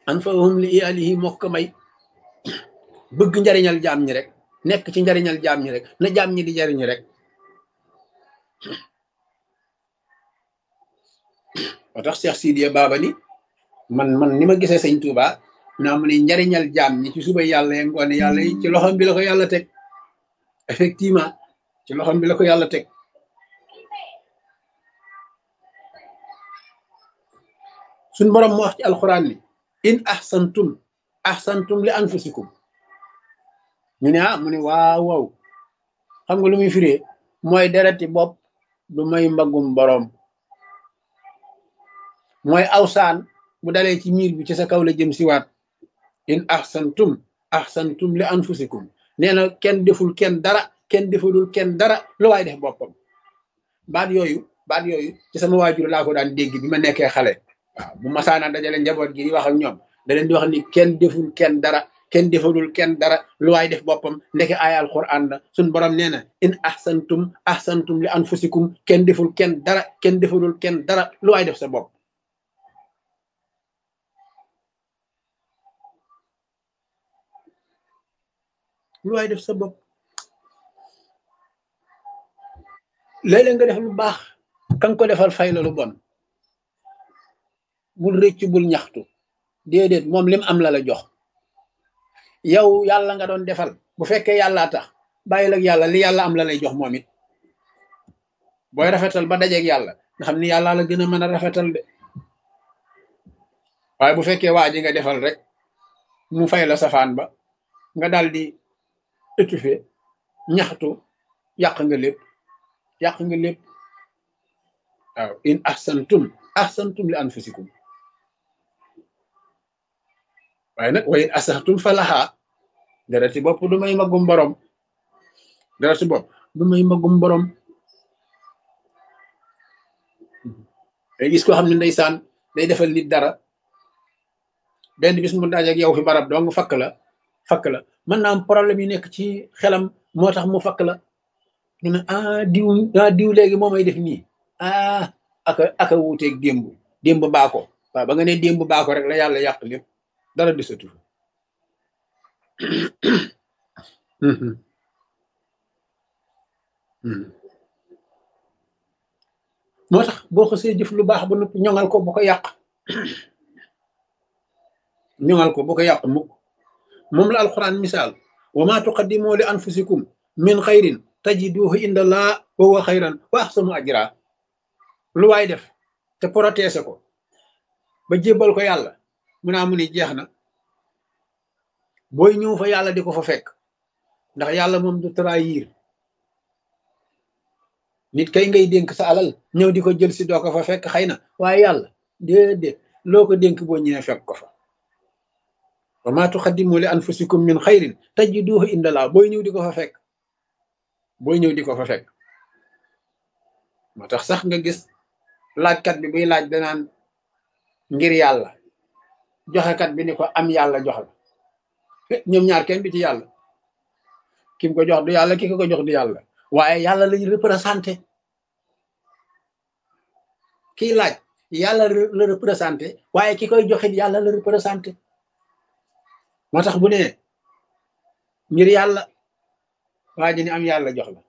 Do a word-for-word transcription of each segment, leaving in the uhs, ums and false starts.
anfa'uhum li iyalihi moo ko may bëgg njariñal jaam ñi rek nekk ci njariñal jaam ñi rek na jaam ñi di jariñu rek moo tax Cheikh Sidiya Baba ni man man ni ma gisee sëñ Touba naa mu ne njariñal jaam ñi ci suba yàlla ya ngoone yàlla yi ci loxom bi la ko yàlla teg effectivement ci loxom bi la ko yàlla teg suñ borom mu wax ci alxuraan ni in ahsantum ahsantum li anfusikum ñu ne ah mu ne waaw waaw xam nga lu muy firee mooy dereti bopp du may mbagum borom mooy awsaan bu dalee ci miir bi ci sa kaw la jëm siwaat in ahsantum ahsantum li anfusikum nee na kenn deful kenn dara kenn defalul kenn dara lu waay def boppam baat yooyu baat yooyu ci sama waajur laa ko daan dégg bi ma nekkee xale waaw bu masaana dajale njaboot gi di wax ak ñoom da leen di wax ni kenn deful kenn dara kenn defalul kenn dara lu waay def boppam ndeke aaya alquran la suñ borom nee na in ahsantum ahsantum li anfusikum kenn deful kenn dara kenn defalul kenn dara lu waay def sa bopp lu waay def sa bopp léeg-léeg nga def lu baax kan ko defal fay la lu bon bul rëccu bul ñaxtu déedéet moom lim am la la jox yow yàlla nga doon defal bu fekkee yàllaa tax bàyyil ak yàlla li yàlla am la lay jox moom it booy rafetal ba dajeeg yàlla nga xam ni yàlla la gën a mën a rafetal de waaye bu fekkee waa ji nga defal rek mu fay la safaan ba nga daal di étouffé ñaxtu yàq nga lépp yàq nga lépp waaw in ahsantum ahsantum li anfusikum waaye nag wa in asahtum falaha dara ci bopp du may magum borom dara ci bopp du may magum borom day gis koo xam ne ndeysaan day defal nit dara benn bis mu daje ak yow fi barab dong fakk la fakk la mën naa am problème yi nekk ci xelam moo tax mu fakk la ñu ne ah diw ah diw léegi moo may def nii ah aka aka wuuteeg démb démb baako waaw ba nga ne démb baako rek la yàlla yàq lépp dara desatu fa moo tax boo xasee jëf lu baax ba noppi ñoŋal ko bu ko yàq ñoŋal ko bu ko yàq mukk moom la alquran misaal wa ma tuqaddimu li anfusikum min xayrin tajiduhu inda allah wa huwa xayran wa ahsanu ajra lu waay def te protéger ko ba jébbal ko yàlla mu naa mu ni jeex na booy ñëw fa yàlla di ko fa fekk ndax yàlla moom du trahir nit kay ngay dénk sa alal ñëw di ko jël si doo ko fa fekk xëy na waaye yàlla déedéet loo ko dénk boo ñëwee fekk ko fa wa ma tuqaddimu li anfusikum min xayrin tajiduhu inda allah booy ñëw di ko fa fekk booy ñëw di ko fa fekk moo tax sax nga gis laajkat bi buy laaj danaan ngir yàlla joxekat bi ni ko am yàlla jox la ñoom ñaar kenn du ci yàlla kim ko jox du yàlla ki ko ko jox du yàlla waaye yàlla lañu représenté kiy laaj yàlla la représenté waaye ki koy joxit yàlla la représenté moo tax bu ne ngir yàlla waa ji ni am yàlla jox la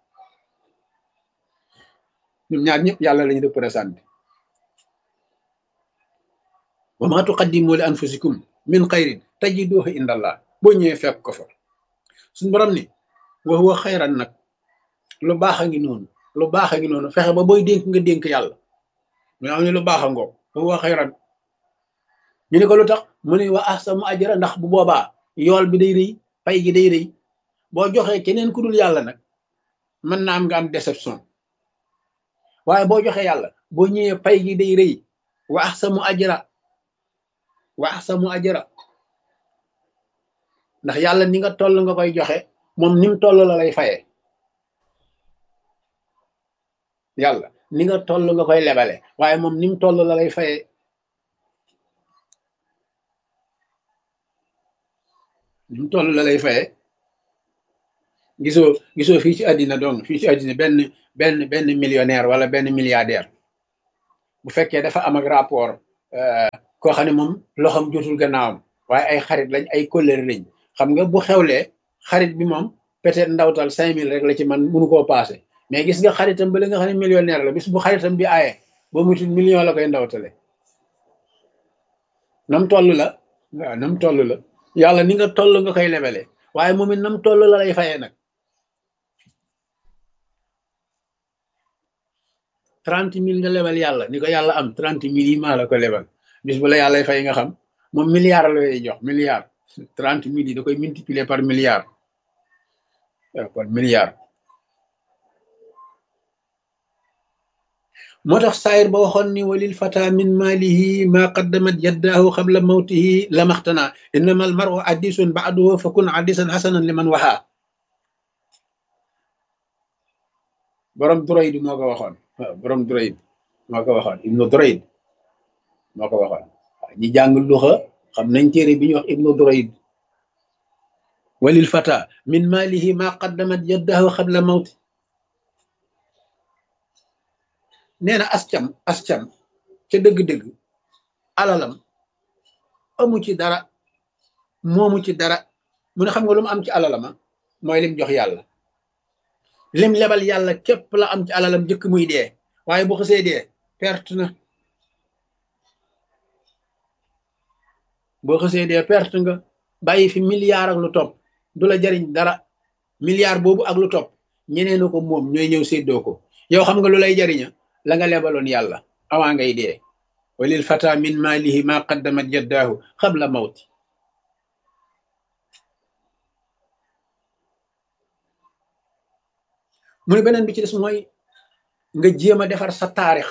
ñoom ñaar ñëpp yàlla lañu représenté wa ma tuqaddimu li anfusikum min xayrin tajiduhu inda allah boo ñëwee fekk ko fa suñu borom ni wa huwa xayran nag lu baax a ngi noonu lu baax a ngi noonu fexe ba booy dénk nga dénk yàlla mu am ne lu baax a ngoog wa huwa xayran ñu ne ko lu tax mu ne wa ahsanu ajra ndax bu boobaa yool bi day rëy pay gi day rëy boo joxee keneen ku dul yàlla nag mën na am nga am déception waaye boo joxee yàlla boo ñëwee pay gi day rëy wa ahsanu ajra wa ahsanu ajra ndax yàlla ni nga toll nga koy joxe moom ni mu toll la lay fayee yàlla ni nga toll nga koy lebale waaye moom ni mu toll la lay fayee ni mu toll la lay fayee gisoo gisoo fii ci àddina donc fii ci àddina benn benn benn millionnaire wala benn milliardaire bu fekkee dafa am ak rapport koo xam ne moom loxoom jotul gannaawam waaye ay xarit lañ ay kóllëre lañ xam nga bu xewlee xarit bi moom peut-être ndawtal cinq mille rek la ci man mënu koo passé mais gis nga xaritam ba li nga xam ne millionnaire la bis bu xaritam bi aaye ba mutul million la koy ndawtale nam toll la waaw nam toll la yàlla ni nga toll nga koy lebele waaye moom it nam toll la lay fayee nag trente mille nga lebal yàlla ni ko yàlla am trente mille yi maa la ko lebal bis bu la yàlla fay nga xam moom milliard la lay jox milliard trente mille yi da koy multiplier par milliard waaw kon milliard moo tax saayir ba waxoon ni walil fata min maalihi ma qaddamat yaddaahu qabla mawtihi lamaxtana innama al maru addisun baaduhu fa kun addisan xasanan liman waxaa borom Durayd moo ko waxoon waaw borom Durayd moo ko waxoon ibnu Durayd moo ko waxoon waaw ñi jàng luxa xam nañ téere bi ñuy wax ibnu Durayd walil fata min maalihi ma qaddamat yaddaahu qabla mawti nee na ascam ascam ca dëgg-dëgg alalam amu ci dara moomu ci dara mu ne xam nga lu mu am ci alalama mooy lim jox yàlla lim lebal yàlla képp la am ci alalam jëkk muy dee waaye bu xasee dee perte na boo xasee dee perte nga bàyyi fi milliard ak lu topp du la jariñ dara milliard boobu ak lu topp ñeneen ko moom ñooy ñëw séddoo ko yow xam nga lu lay jariña la nga lebaloon yàlla awaa ngay dee walil fata min maalihi ma qaddamat yaddaahu qabla mawti mu ne beneen bi ci des mooy nga jéem a defar sa taarix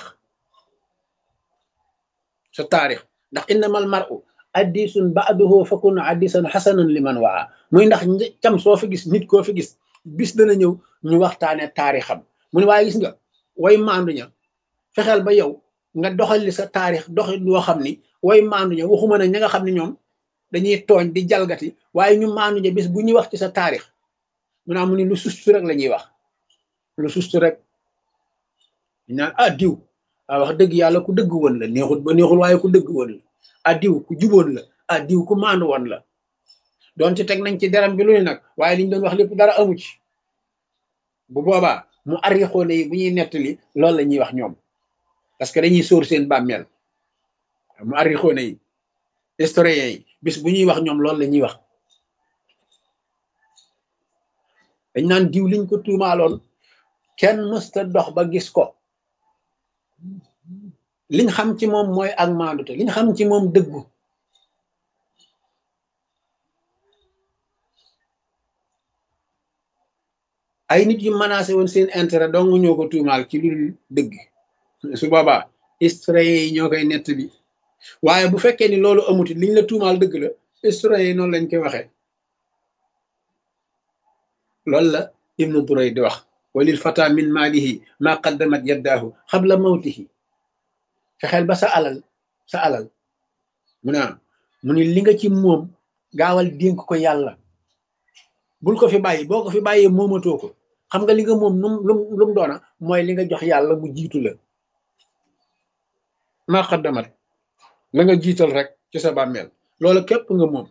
sa taarix ndax innamal mar'u addisun ba'duhu fakun addisan xasanan liman waa muy ndax cam soo fi gis nit koo fi gis bis dana ñëw ñu waxtaane taarixam mu ne waaye gis nga way maandu ña fexeel ba yow nga doxal li sa taarix doxal loo xam ni way maandu ña waxuma ne ña nga xam ne ñoom dañuy tooñ di jalgati waaye ñu maandu ña bis bu ñuy wax ci sa taarix mu naa mu ni lu sustu rek la ñuy wax lu sustu rek ñu naan ah diw ah wax dëgg yàlla ku dëgg woon la neexul ba neexul waaye ku dëgg woon la ah diw ku juboon la ah diw ku maandu woon la doon ci teg nañ ci deram bi lu ne nag waaye liñ doon wax lépp dara amu ci bu boobaa mu arrixoone yi bu ñuy nettali loolu la ñuy wax ñoom parce que dañuy sóor seen bàmmeel mu arrixoone yi historiens yi bis bu ñuy wax ñoom loolu la ñuy wax dañ naan diw liñ ko tuumaaloon kenn mësta dox ba gis ko liñ xam ci moom mooy ak maandute liñ xam ci moom dëggu ay nit yu menacé woon seen intérêt dong ñoo ko tuumaal ci lu dëgg su boobaa historiens yi ñoo koy nett bi waaye bu fekkee ni loolu amuti liñ la tuumaal dëgg la historiens yi noonu lañ koy waxee loolu la ibnu Durayd di wax walil fata min maalihi ma qaddamat yaddaahu qabla mawtihi fexeel ba sa alal sa alal mu ne mu ni li nga ci moom gaawal dénk ko yàlla bul ko fi bàyyi boo ko fi bàyyee moomatoo ko xam nga li nga moom num lum lu mu doona mooy li nga jox yàlla mu jiitu la ma qaddamat la nga jiital rek ci sa bàmmeel loola képp nga moom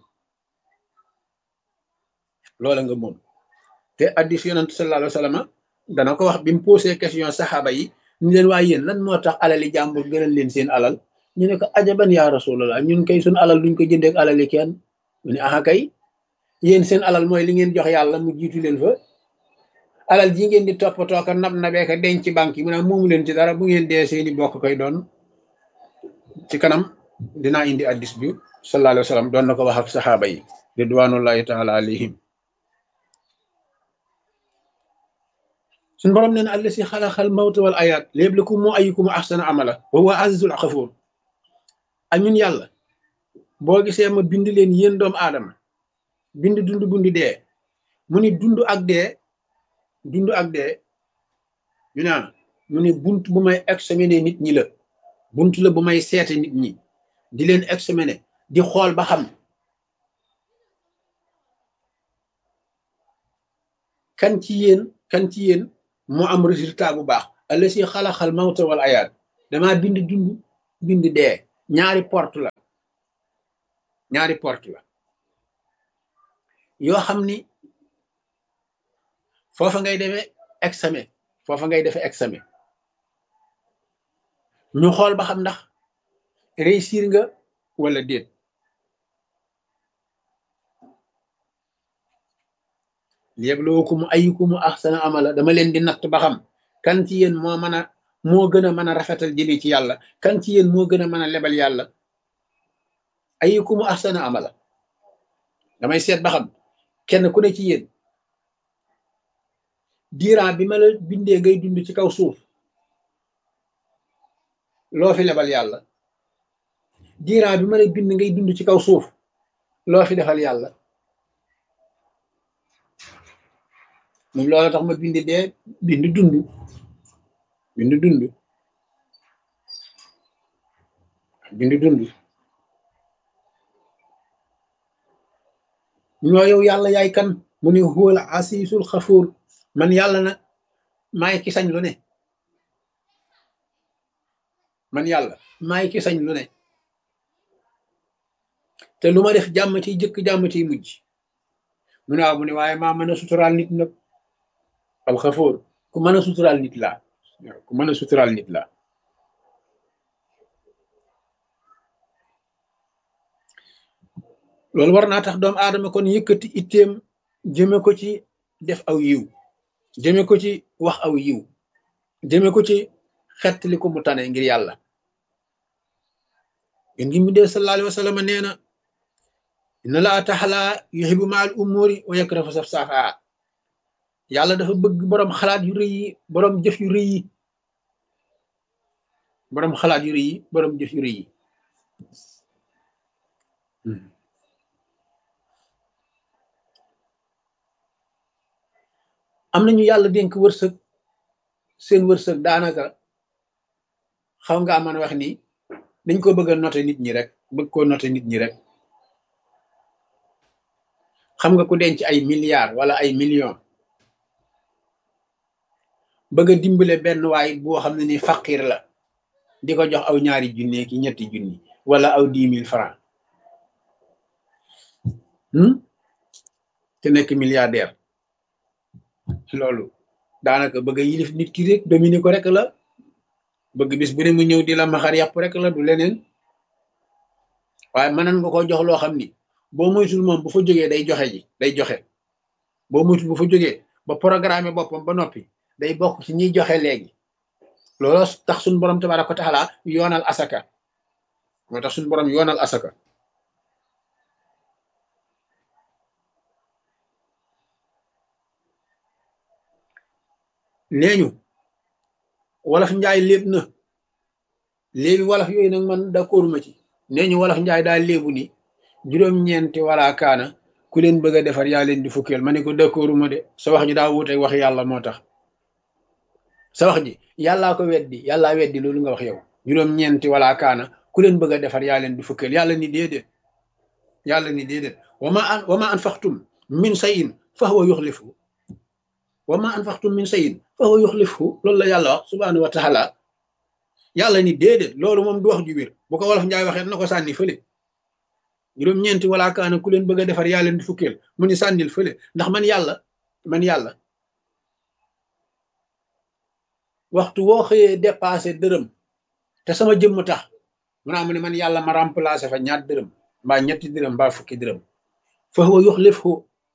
loola nga moom te addis yonent sallallahu alayhi wa sallam dana ko wax bi mu posé question saxaaba yi ñu leen waaye yéen lan moo tax alali jàmbur gënal leen seen alal ñu ne ko ajaban yaa rasulallah ñun kay suñ alal duñ ko jëndeek alali kenn mu ne aha kay yéen seen alal mooy li ngeen jox yàlla mu jiitu leen fa alal ji ngeen di toppatoo ka nab nabee ka denc ci banque yi mu ne moomu leen ci dara bu ngeen dee seeni bokk koy doon ci kanam dinaa indi addis bi sallallahu alayhi wa sallam doon na ko wax ak saxaaba yi ridwanullahi taala alayhim suñu borom nee na allasi xalaxal mawta wal ayaat liyabluwakum ayyukum ahsanu amala wa huwa azizul xafuur ak ñun yàlla boo gisee ma bind leen yéen doomu aadama bind dund bundi dee mu ni dund ak dee dund ak dee ñu naan mu ni bunt bu may examiner nit ñi la bunt la bu may seete nit ñi di leen examiner di xool ba xam kan ci yéen kan ci yéen moo am résultat bu baax allasi xalaxal mawta wal ayaat damaa bind dund bind dee ñaari porte la ñaari porte la yoo xam ni foofa ngay defee examen foofa ngay defee examen ñu xool ba xam ndax réussir nga wala déet liyabluwakum ayyukum ahsanu amala dama leen di natt ba xam kan ci yéen moo mën a moo gën a mën a rafetal jëme ci yàlla kan ci yéen moo gën a mën a lebal yàlla ayyukum ahsanu amala damay seet ba xam kenn ku ne ci yéen diiran bi ma la bindee ngay dund ci kaw suuf loo fi lebal yàlla diiran bi ma la bind ngay dund ci kaw suuf loo fi defal yàlla moom loolu tax ma bind dee bind dund bind dund bind dund ñoo yow yàlla yaay kan mu ne huwal asiisul xafuur man yàlla nag maay ki sañ lu ne man yàlla maay ki sañ lu ne te lu ma def jàmm ciy jëkk jàmm ciy mujj mu ne waaw mu ne waaye maa mën a suturaal nit nag alxafuur ku mën a suturaal nit laa ku mën a suturaal nit laa loolu war naa tax doomu aadama kon yëkkati itteem jëme ko ci def aw yiw jëme ko ci wax aw yiw jëme ko ci xettali ko mu tane ngir yàlla yén ngi mu dee sallallahu alayhi wa sallam nee na inna laa taxala yuhibbu maal umuri wa yakrahu saf saafaa yàlla dafa bëgg boroom xalaat yu rëy yi boroom jëf yu rëy yi boroom xalaat yu rëy yi boroom jëf yu rëy yi am nañu yàlla dénk wërsëg seen wërsëg daanaka xaw nga aman wax ni dañ ko bëgg a noter nit ñi rek bëgg koo noter nit ñi rek xam nga ku denc ay milliards wala ay millions bëgg a dimbale benn waay boo xam ne ni faqir la di ko jox aw ñaari junne ki ñetti junni wala aw dix mille francs te nekk milliardaire loolu daanaka bëgg a yilif nit ki rek dominer ko rek la bëgg bis bu ne mu ñëw di la maxar yàpp rek la du leneen waaye mënan nga ko jox loo xam ni boo moytul moom bu fa jógee day joxe ji day joxe boo moytul bu fa jógee ba programme boppam ba noppi day bokk ci ñiy joxe léegi loolu tax suñu borom tabaaraka wa taala yoonal asaka moo tax suñu borom yoonal asaka nee ñu wolof njaay léeb na léebi wolof yooyu nag man d'accord ma ci nee ñu wolof njaay daal léebu ni juróom-ñeenti wala kaana ku leen bëgg a defar yaa leen di fukkeel ma ne ko d'accord ma de sa wax ji daa wuute wax yàlla moo tax sa wax ji yàllaa ko weddi yàllaa weddi loolu nga wax yow juróom-ñeenti wala kaana ku leen bëgg a defar yaa leen di fukkeel yàlla ni déedéet yàlla ni déedéet wama an wama anfaqtum min shay'in fa huwa yukhlifu wama anfaqtum min shay'in fa huwa yukhlifu loolu la yàlla wax subhanahu wa taala yàlla ni déedéet loolu moom du wax ju wér bu ko wolof njaay waxee na ko sànni fële juróom-ñeenti wala kaana ku leen bëgg a defar yaa leen di fukkeel mu ni sànnil fële ndax man yàlla man yàlla waxtu woo xëyee dépassé dërëm te sama jëmm tax mu naa mu ne man yàlla ma remplacé fa ñaar dërëm mbaa ñetti dërëm mbaa fukki dërëm fa huwa yukhlifu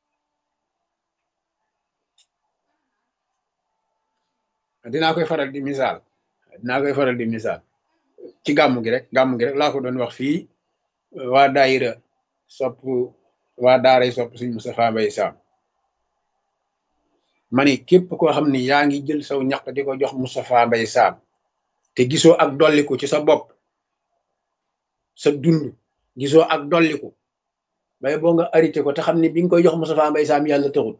dinaa koy faral di misaal dinaa koy faral di misaal ci gàmmu gi rek gàmmu gi rek laa ko doon wax fii waa daayira sopp waa daaray sopp Sëriñ Moustapha Mbaye Sam ma ni képp koo xam ni yaa ngi jël saw ñaq di ko jox Moustapha Mbaye Sam te gisoo ak dolliku ci sa bopp sa dund gisoo ak dolliku bay boo nga arrêté ko te xam ni bi nga koy jox Moustapha Mbaye Sam yàlla taxul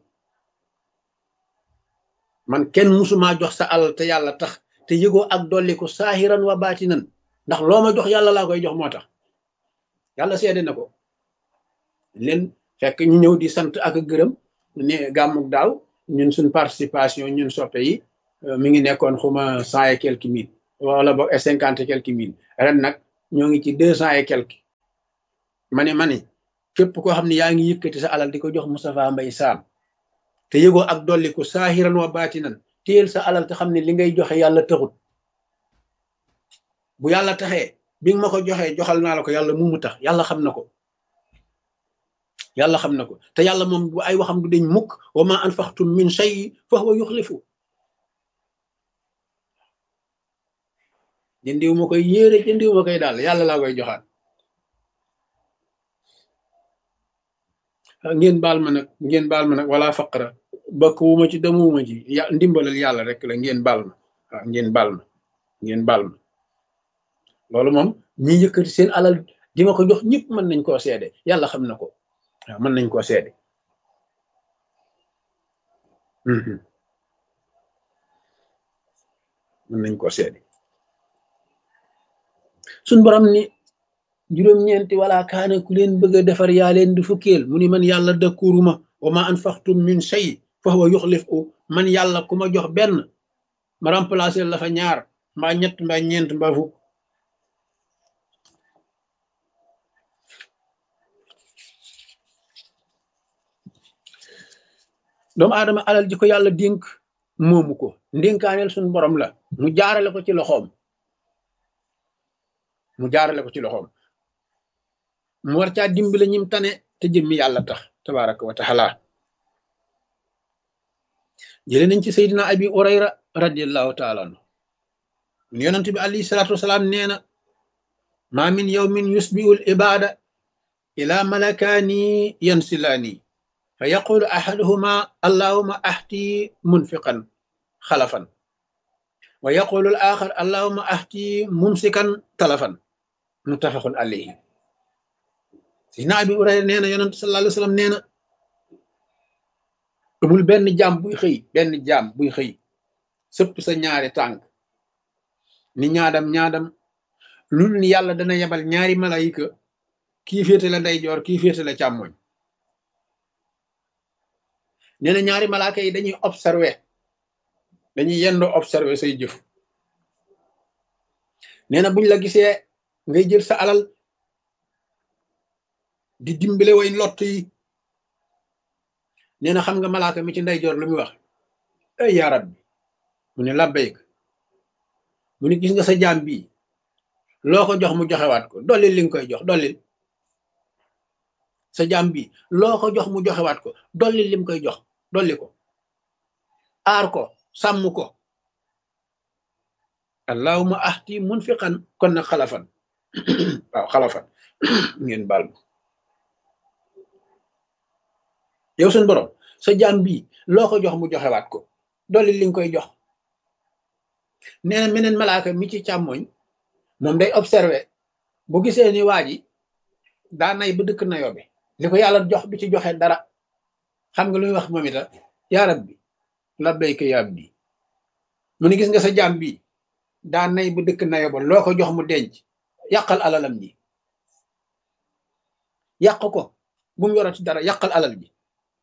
man kenn musuma jox sa alal te yàlla tax te yëgoo ak dolliku saahiran wa baatinan ndax loo ma jox yàlla laa koy jox moo tax yàlla seede na ko leen fekk ñu ñëw di sant ak gërëm ne gàmmuk daaw ñun suñ participation ñun soppe yi mi ngi nekkoon xuma cent et quelques mille wala boog cinquante et quelques mille ren nag ñoo ngi ci deux cent et quelques ma ne ma ne képp koo xam ne yaa ngi yëkkati sa alal di ko jox Moustapha Mbaye Sam te yëgoo ak dolli ko saahiran wa baatinan téyel sa alal te xam ne li ngay joxe yàlla taxut bu yàlla taxee bi nga ma ko joxee joxal naa la ko yàlla mu mu tax yàlla xam na ko yàlla xam na ko te yàlla moom bu ay waxam du deñ mukk wa ma anfaqtum min shay fa huwa yuxlifu jëndiwu ma koy yéere jëndiwu ma koy daal yàlla laa koy joxaat ngeen baal ma nag ngeen baal ma nag wala faqra bakk wu ma ci demuwuma ci ya ndimbalal yàlla rek la ngeen baal ma waaw ngeen baal ma ngeen baal ma loolu moom ñi yëkkati seen alal di ma ko jox ñëpp mën nañ koo seede yàlla xam na ko waaw mën nañ koo seede mën nañ koo seede suñ borom ni juróom-ñeenti wala kaane ku leen bëgg a defar yaa leen di fukkeel mu ni man yàlla dëkkuuruma wa ma anfaqtum min shay fa huwa yuxlifu man yàlla ku ma jox benn ma remplacer la fa ñaar mbaa ñett mbaa ñeent mbaa fukk doomu aadama alal ji ko yàlla dénk moomu ko ndénkaaneel suñ borom la mu jaarale ko ci loxoom mu jaarale ko ci loxoom mu war caa dimbale ñim tane te jëmmi yàlla tax tabaraka wa taala jële nañ ci Seydina Abi Hurayra radiallahu taala anhu mun yonent bi alayhi salaatu wasalaam nee na ma min yawmin yusbihu l ibada ila malakaani yansilaani fa yaqulu ahaduhuma allahuma ahti munfiqan xalafan wa yaqulu al axar allahuma ahti mumsikan talafan muttafaqun alayhi Seydina Abi Hurayra nee na yonent sallallahu alayhi wa sallam nee na amul benn jaam buy xëy benn jaam buy xëy sëpp sa ñaari tànk ni ñaadam ñaadam lu ni yàlla dana yebal ñaari malayika kii féete la ndeyjoor kii féete la càmmoñ nee na ñaari malaaka yi dañuy observer dañuy yendoo observer say jëf nee na buñ la gisee ngay jël sa alal di dimbale way lott yi nee na xam nga malaaka mi ci ndeyjoor lu muy wax ay yaa rabbi mu ne labbayk mu ne gis nga sa jaam bii loo ko jox mu joxewaat ko dollil li nga koy jox dollil sa jaam bii loo ko jox mu joxewaat ko dollil lim koy jox dolli ko aar ko sàmm ko allahuma ahti munfiqan kon nag xalafan waaw xalafan ngeen baal ma yow suñ borom sa jaam bii loo ko jox mu joxewaat ko dolli li nga koy jox nee na meneen malaaka mi ci càmmoñ moom day observé bu gisee ni waa ji daa nay ba dëkk nayoo bi li ko yàlla jox bi ci joxe dara xam nga lu muy wax moom ita yaa rabbi labbayka ya abdi mu ne gis nga sa jaam bii daa nay ba dëkk nayoo ba loo ko jox mu denc yàqal alalam ji yàq ko bu mu yorati dara yàqal alal ji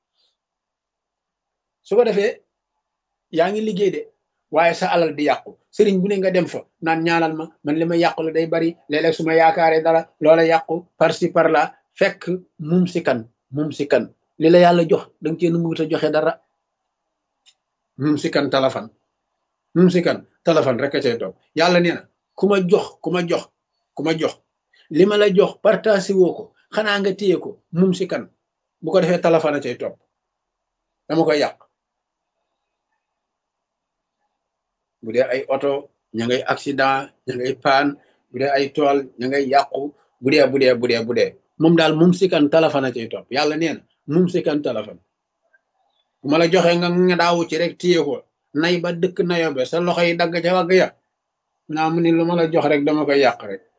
su ko defee yaa ngi liggéey de waaye sa alal di yàqu sëriñ bu ne nga dem fa naan ñaanal ma man li ma yàqu la day bari léeg-léeg su ma yaakaaree dara loola yàqu par ci par là fekk mum si kan mum si kan li la yàlla jox da nga cee nu muta joxe dara mum si kan talafan mum si kan talafan rek a cay toog yàlla nee na ku ma jox ku ma jox ku ma jox li ma la jox partagé woo ko xanaa nga téye ko mum si kan bu ko defee talafan a cay topp dama koy yàq bu dee ay oto ña ngay accident ña ngay paan bu dee ay tool ña ngay yàqu bu dee bu dee bu dee bu dee moom daal mum si kan talafan a cay topp yàlla nee na mum si kan talafan bu ma la joxee nga nga daawu ci rek téye ko nay ba dëkk nayobe sa loxo yi dagg ca wagg ya naa mu ni lu ma la jox rek dama koy yàq rek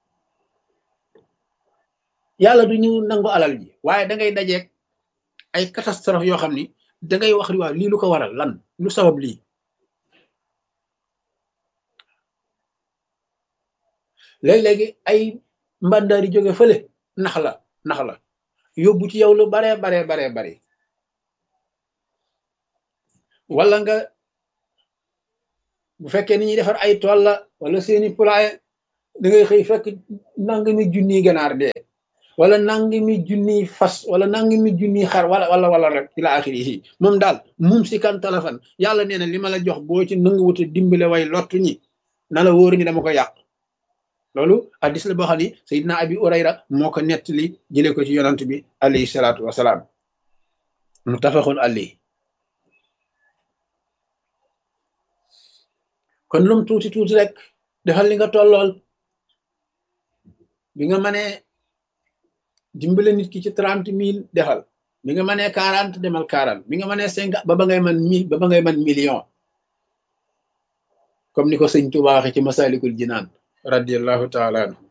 yàlla du ñu nangu alal ji waaye da ngay dajeeg ay catastrophe yoo xam ni da ngay wax waaw lii lu ko waral lan lu sabab lii léeg-léegi ay mbàndaari jóge fële nax la nax la yóbbu ci yow lu baree baree baree bare wala nga bu fekkee ni ñuy defar ay tool la wala seeni poulailler da ngay xëy fekk nangami junni ganaar dee wala nangami junniy fas wala nangami junniy xar wala wala wala rek ila axiri yi moom daal mum si kan talafan yàlla nee na li ma la jox boo ci nanguwute dimbale way lottu ñi na la wóoru ni dama ko yàq loolu hadis la boo xam ni Seydina Abi Urayra moo ko nettali jëlee ko ci yonant bi alayhi salaatu wasalaam muttafaqun alayhi kon lum tuuti tuuti rek defal li nga tollool bi nga mënee dimbale nit ki ci trente mille defal bi nga mënee quarante demal quarante bi nga mënee cinquante ba ba ngay man mille ba ba ngay man million comme ni ko sëñ Tuubaa waxe ci Masalikul Jinaan radiyallahu taala anhu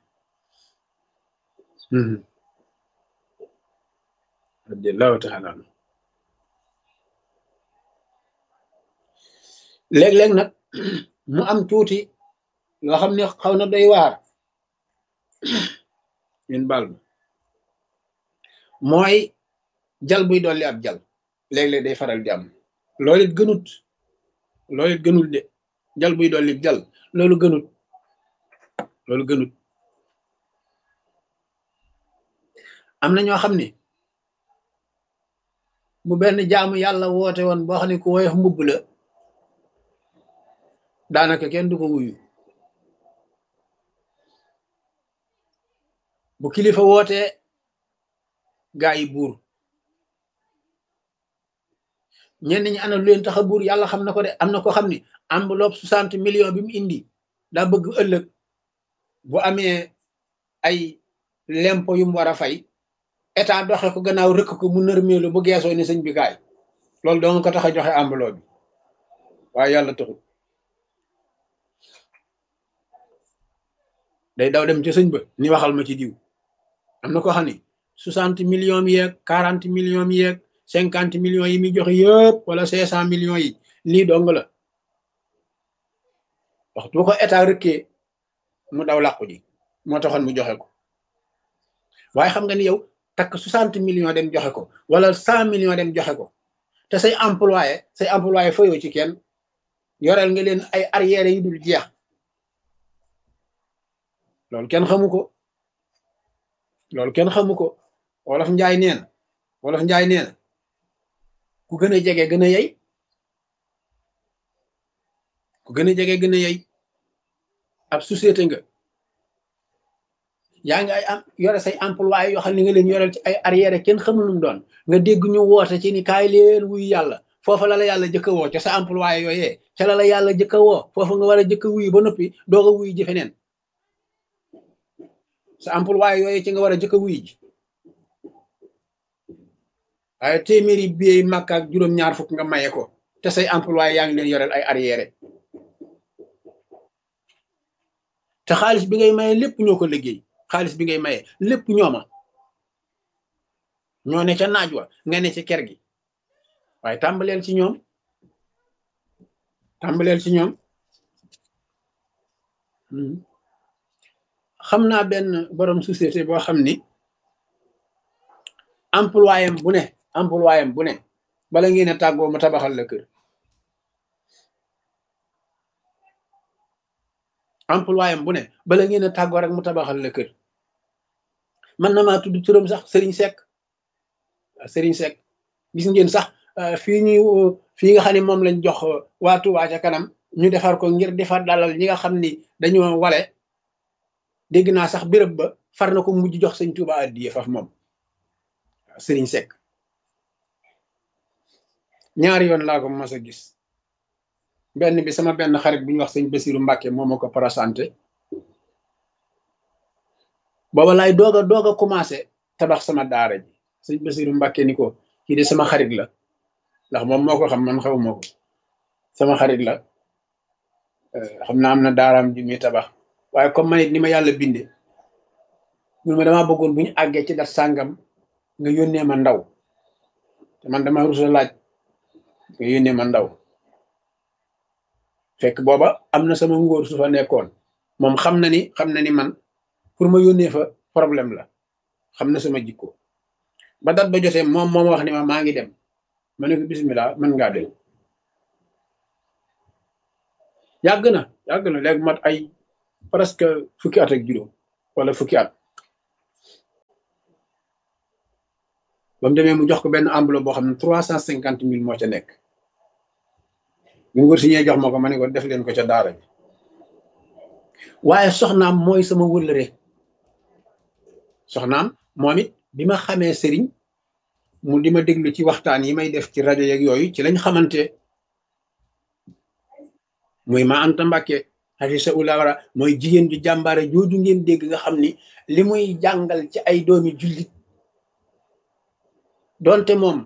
radiyallahu taala anhu léeg-léeg nag mu am tuuti loo xam ne xaw na doy waar ñun baal ma mooy jal buy dolli ab jal léeg-léeg day faral di am loolu it gënut loolu it gënul de jal buy dolli jal loolu gënut loolu gënut am na ñoo xam ne bu benn jaamu yàlla woote woon boo xam ne ku woyof mbubb la daanaka kenn du ko wuyu bu kilifa wootee gaa yi buur ñenn ñi ana lu leen tax a buur yàlla xam na ko de am na ko xam ni enveloppe soixante millions bi mu indi daa bëgg ëllëg bu amee ay lempo yu mu war a fay état doxe ko gannaaw rëkk ko mu nërmeelu bu geesoo ni sëñ bi kaay loolu doo nga ko tax a joxe enveloppe bi waaye yàlla taxul day daw dem ci sëñ ba ni waxal ma ci diw am na ko xam ni soixante millions mi yeeg quarante millions mi yeeg cinquante millions yi muy joxe yëpp wala cinq cent millions yi lii dong la waxtu bu ko état rëkkee mu daw làqu ji moo taxoon mu joxe ko waaye xam nga ni yow takk soixante millions dem joxe ko wala cent millions dem joxe ko te say employé say employé fayoo ci kenn yoreel nga leen ay arrière yu dul jeex loolu kenn xamu ko loolu kenn xamu ko wolof njaay neen wolof njaay neen ku gën a jege gën a yey ku gën a jege gën a yey ab société nga yaa ngi ay am yore say employé yoo xam ne nga leen yoreel ci ay arrière kenn xamul lu mu doon nga dégg ñu woote ci ni kaay leen wuyu yàlla foofa la la yàlla jëkk a woo ca sa employé yooyee ca la la yàlla jëkk a woo foofa nga war a jëkk a wuyu ba noppi doog a wuyu ji feneen sa employé yooyee ci nga war a jëkk a wuyu ji waaye téeméeri biey màkk ak juróom-ñaar fukk nga maye ko te say employé yaa ngi leen yoreel ay arrière te xaalis bi ngay maye lépp ñoo ko liggéey xaalis bi ngay maye lépp ñooma ñoo ne ca naaj wa nga ne ci ker gi waaye tàmbaleel ci ñoom tàmbaleel ci ñoom xam naa benn borom société boo xam ni employé am bu ne employé am bu ne bala ngeen a tàggoo ma tabaxal la kër employé am bu ne bala ngeen a tàggoo rek mu tabaxal la kër man na maa tudd turam sax Serigne Seck Serigne Seck gis ngeen sax fii ñuy fii nga xam ne moom lañ jox waa Touba ca kanam ñu defar ko ngir defar dalal ñi nga xam ni dañoo wale dégg naa sax béréb ba far na ko mujj jox sëñ Touba addiye faf moom Serigne Seck ñaari yoon laa ko mas a gis benn bi sama benn xarit bu ñu wax sëñ Basiru Mbàkke moo ma ko présenté booba laay doog a doog a commencé tabax sama daara ji sëñ Basiru Mbàkke ni ko kii de sama xarit la ndax moom moo ko xam man xaw moo ko sama xarit la xam naa am na daaraam ji muy tabax waaye comme man it ni ma yàlla binde mun ma damaa bëggoon bu ñu àggee ci dat sàngam nga yónnee ma ndaw te man dama rusa laaj nga yónnee ma ndaw fekk booba am na sama ngóor su fa nekkoon moom xam na ni xam na ni man pour ma yónnee fa problème la xam na sama jikko ba dat ba jotee moom moom wax ni ma maa ngi dem ma ne ko bismillah mën ngaa dem yàgg na yàgg na léegi mat ay presque fukki at ak juróom wala fukki at ba mu demee mu jox ko benn enveloppe boo xam ne trois cent cinquante mille moo ca nekk bi mu wër si ñee jox ma ko ma ne ko def leen ko ca daara ji waaye soxnaam mooy sama wëllëre soxnaam moom it bi ma xamee sëriñ mu di ma déglu ci waxtaan yi may def ci rajo yeeg yooyu ci lañ xamante muy ma Anta Mbàkke xafisa ulawara mooy jigéen ju jàmbaare jooju ngeen dégg nga xam ni li muy jàngal ci ay doomi jullit doonte moom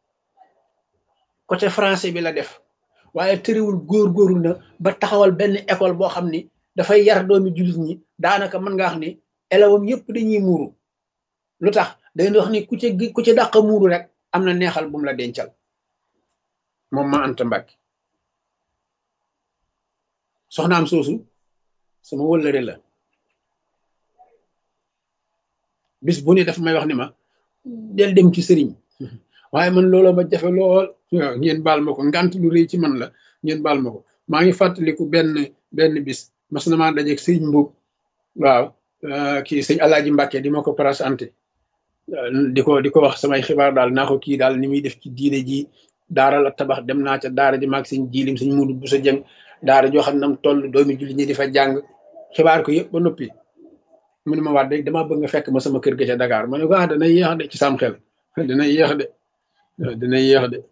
côté français bi la def waaye tëriwul góor-góorlu na ba taxawal benn école boo xam ni dafay yar doomi jullit ñi daanaka mën nga wax ni élèves yëpp dañuy muuru lu tax day wax ni ku ci ku ci dàq muuru rek am na neexal bu mu la dencal moom ma Anta Mbàkke soxnaam soosu sama wëllëre la bis bu ne daf may wax ni ma del dem ci sëriñ waaye man looloo ma jafe lool ngeen baal ma ko ngant lu rëy ci man la ngeen baal ma ko maa ngi fàttaliku benn benn bis mas na maa dajeeg sëriñ Mbuub waaw kii sëñ Alaaji Mbàkke di ma ko présenté di ko di ko wax samay xibaar daal naa ko kii daal ni muy def ci diine ji daara la tabax dem naa ca daara ji maag sëñ jiilim sëñ Muudu bu sa jëng daara joo xam ne nam toll doomi julli ñi di fa jàng xibaar ko yëpp ba noppi mu ne ma waat rek damaa bëgg nga fekk ma sama kër ga ca Dakar ma ne ko ah dana yéex de ci sam xel dana yéex de dana yéex de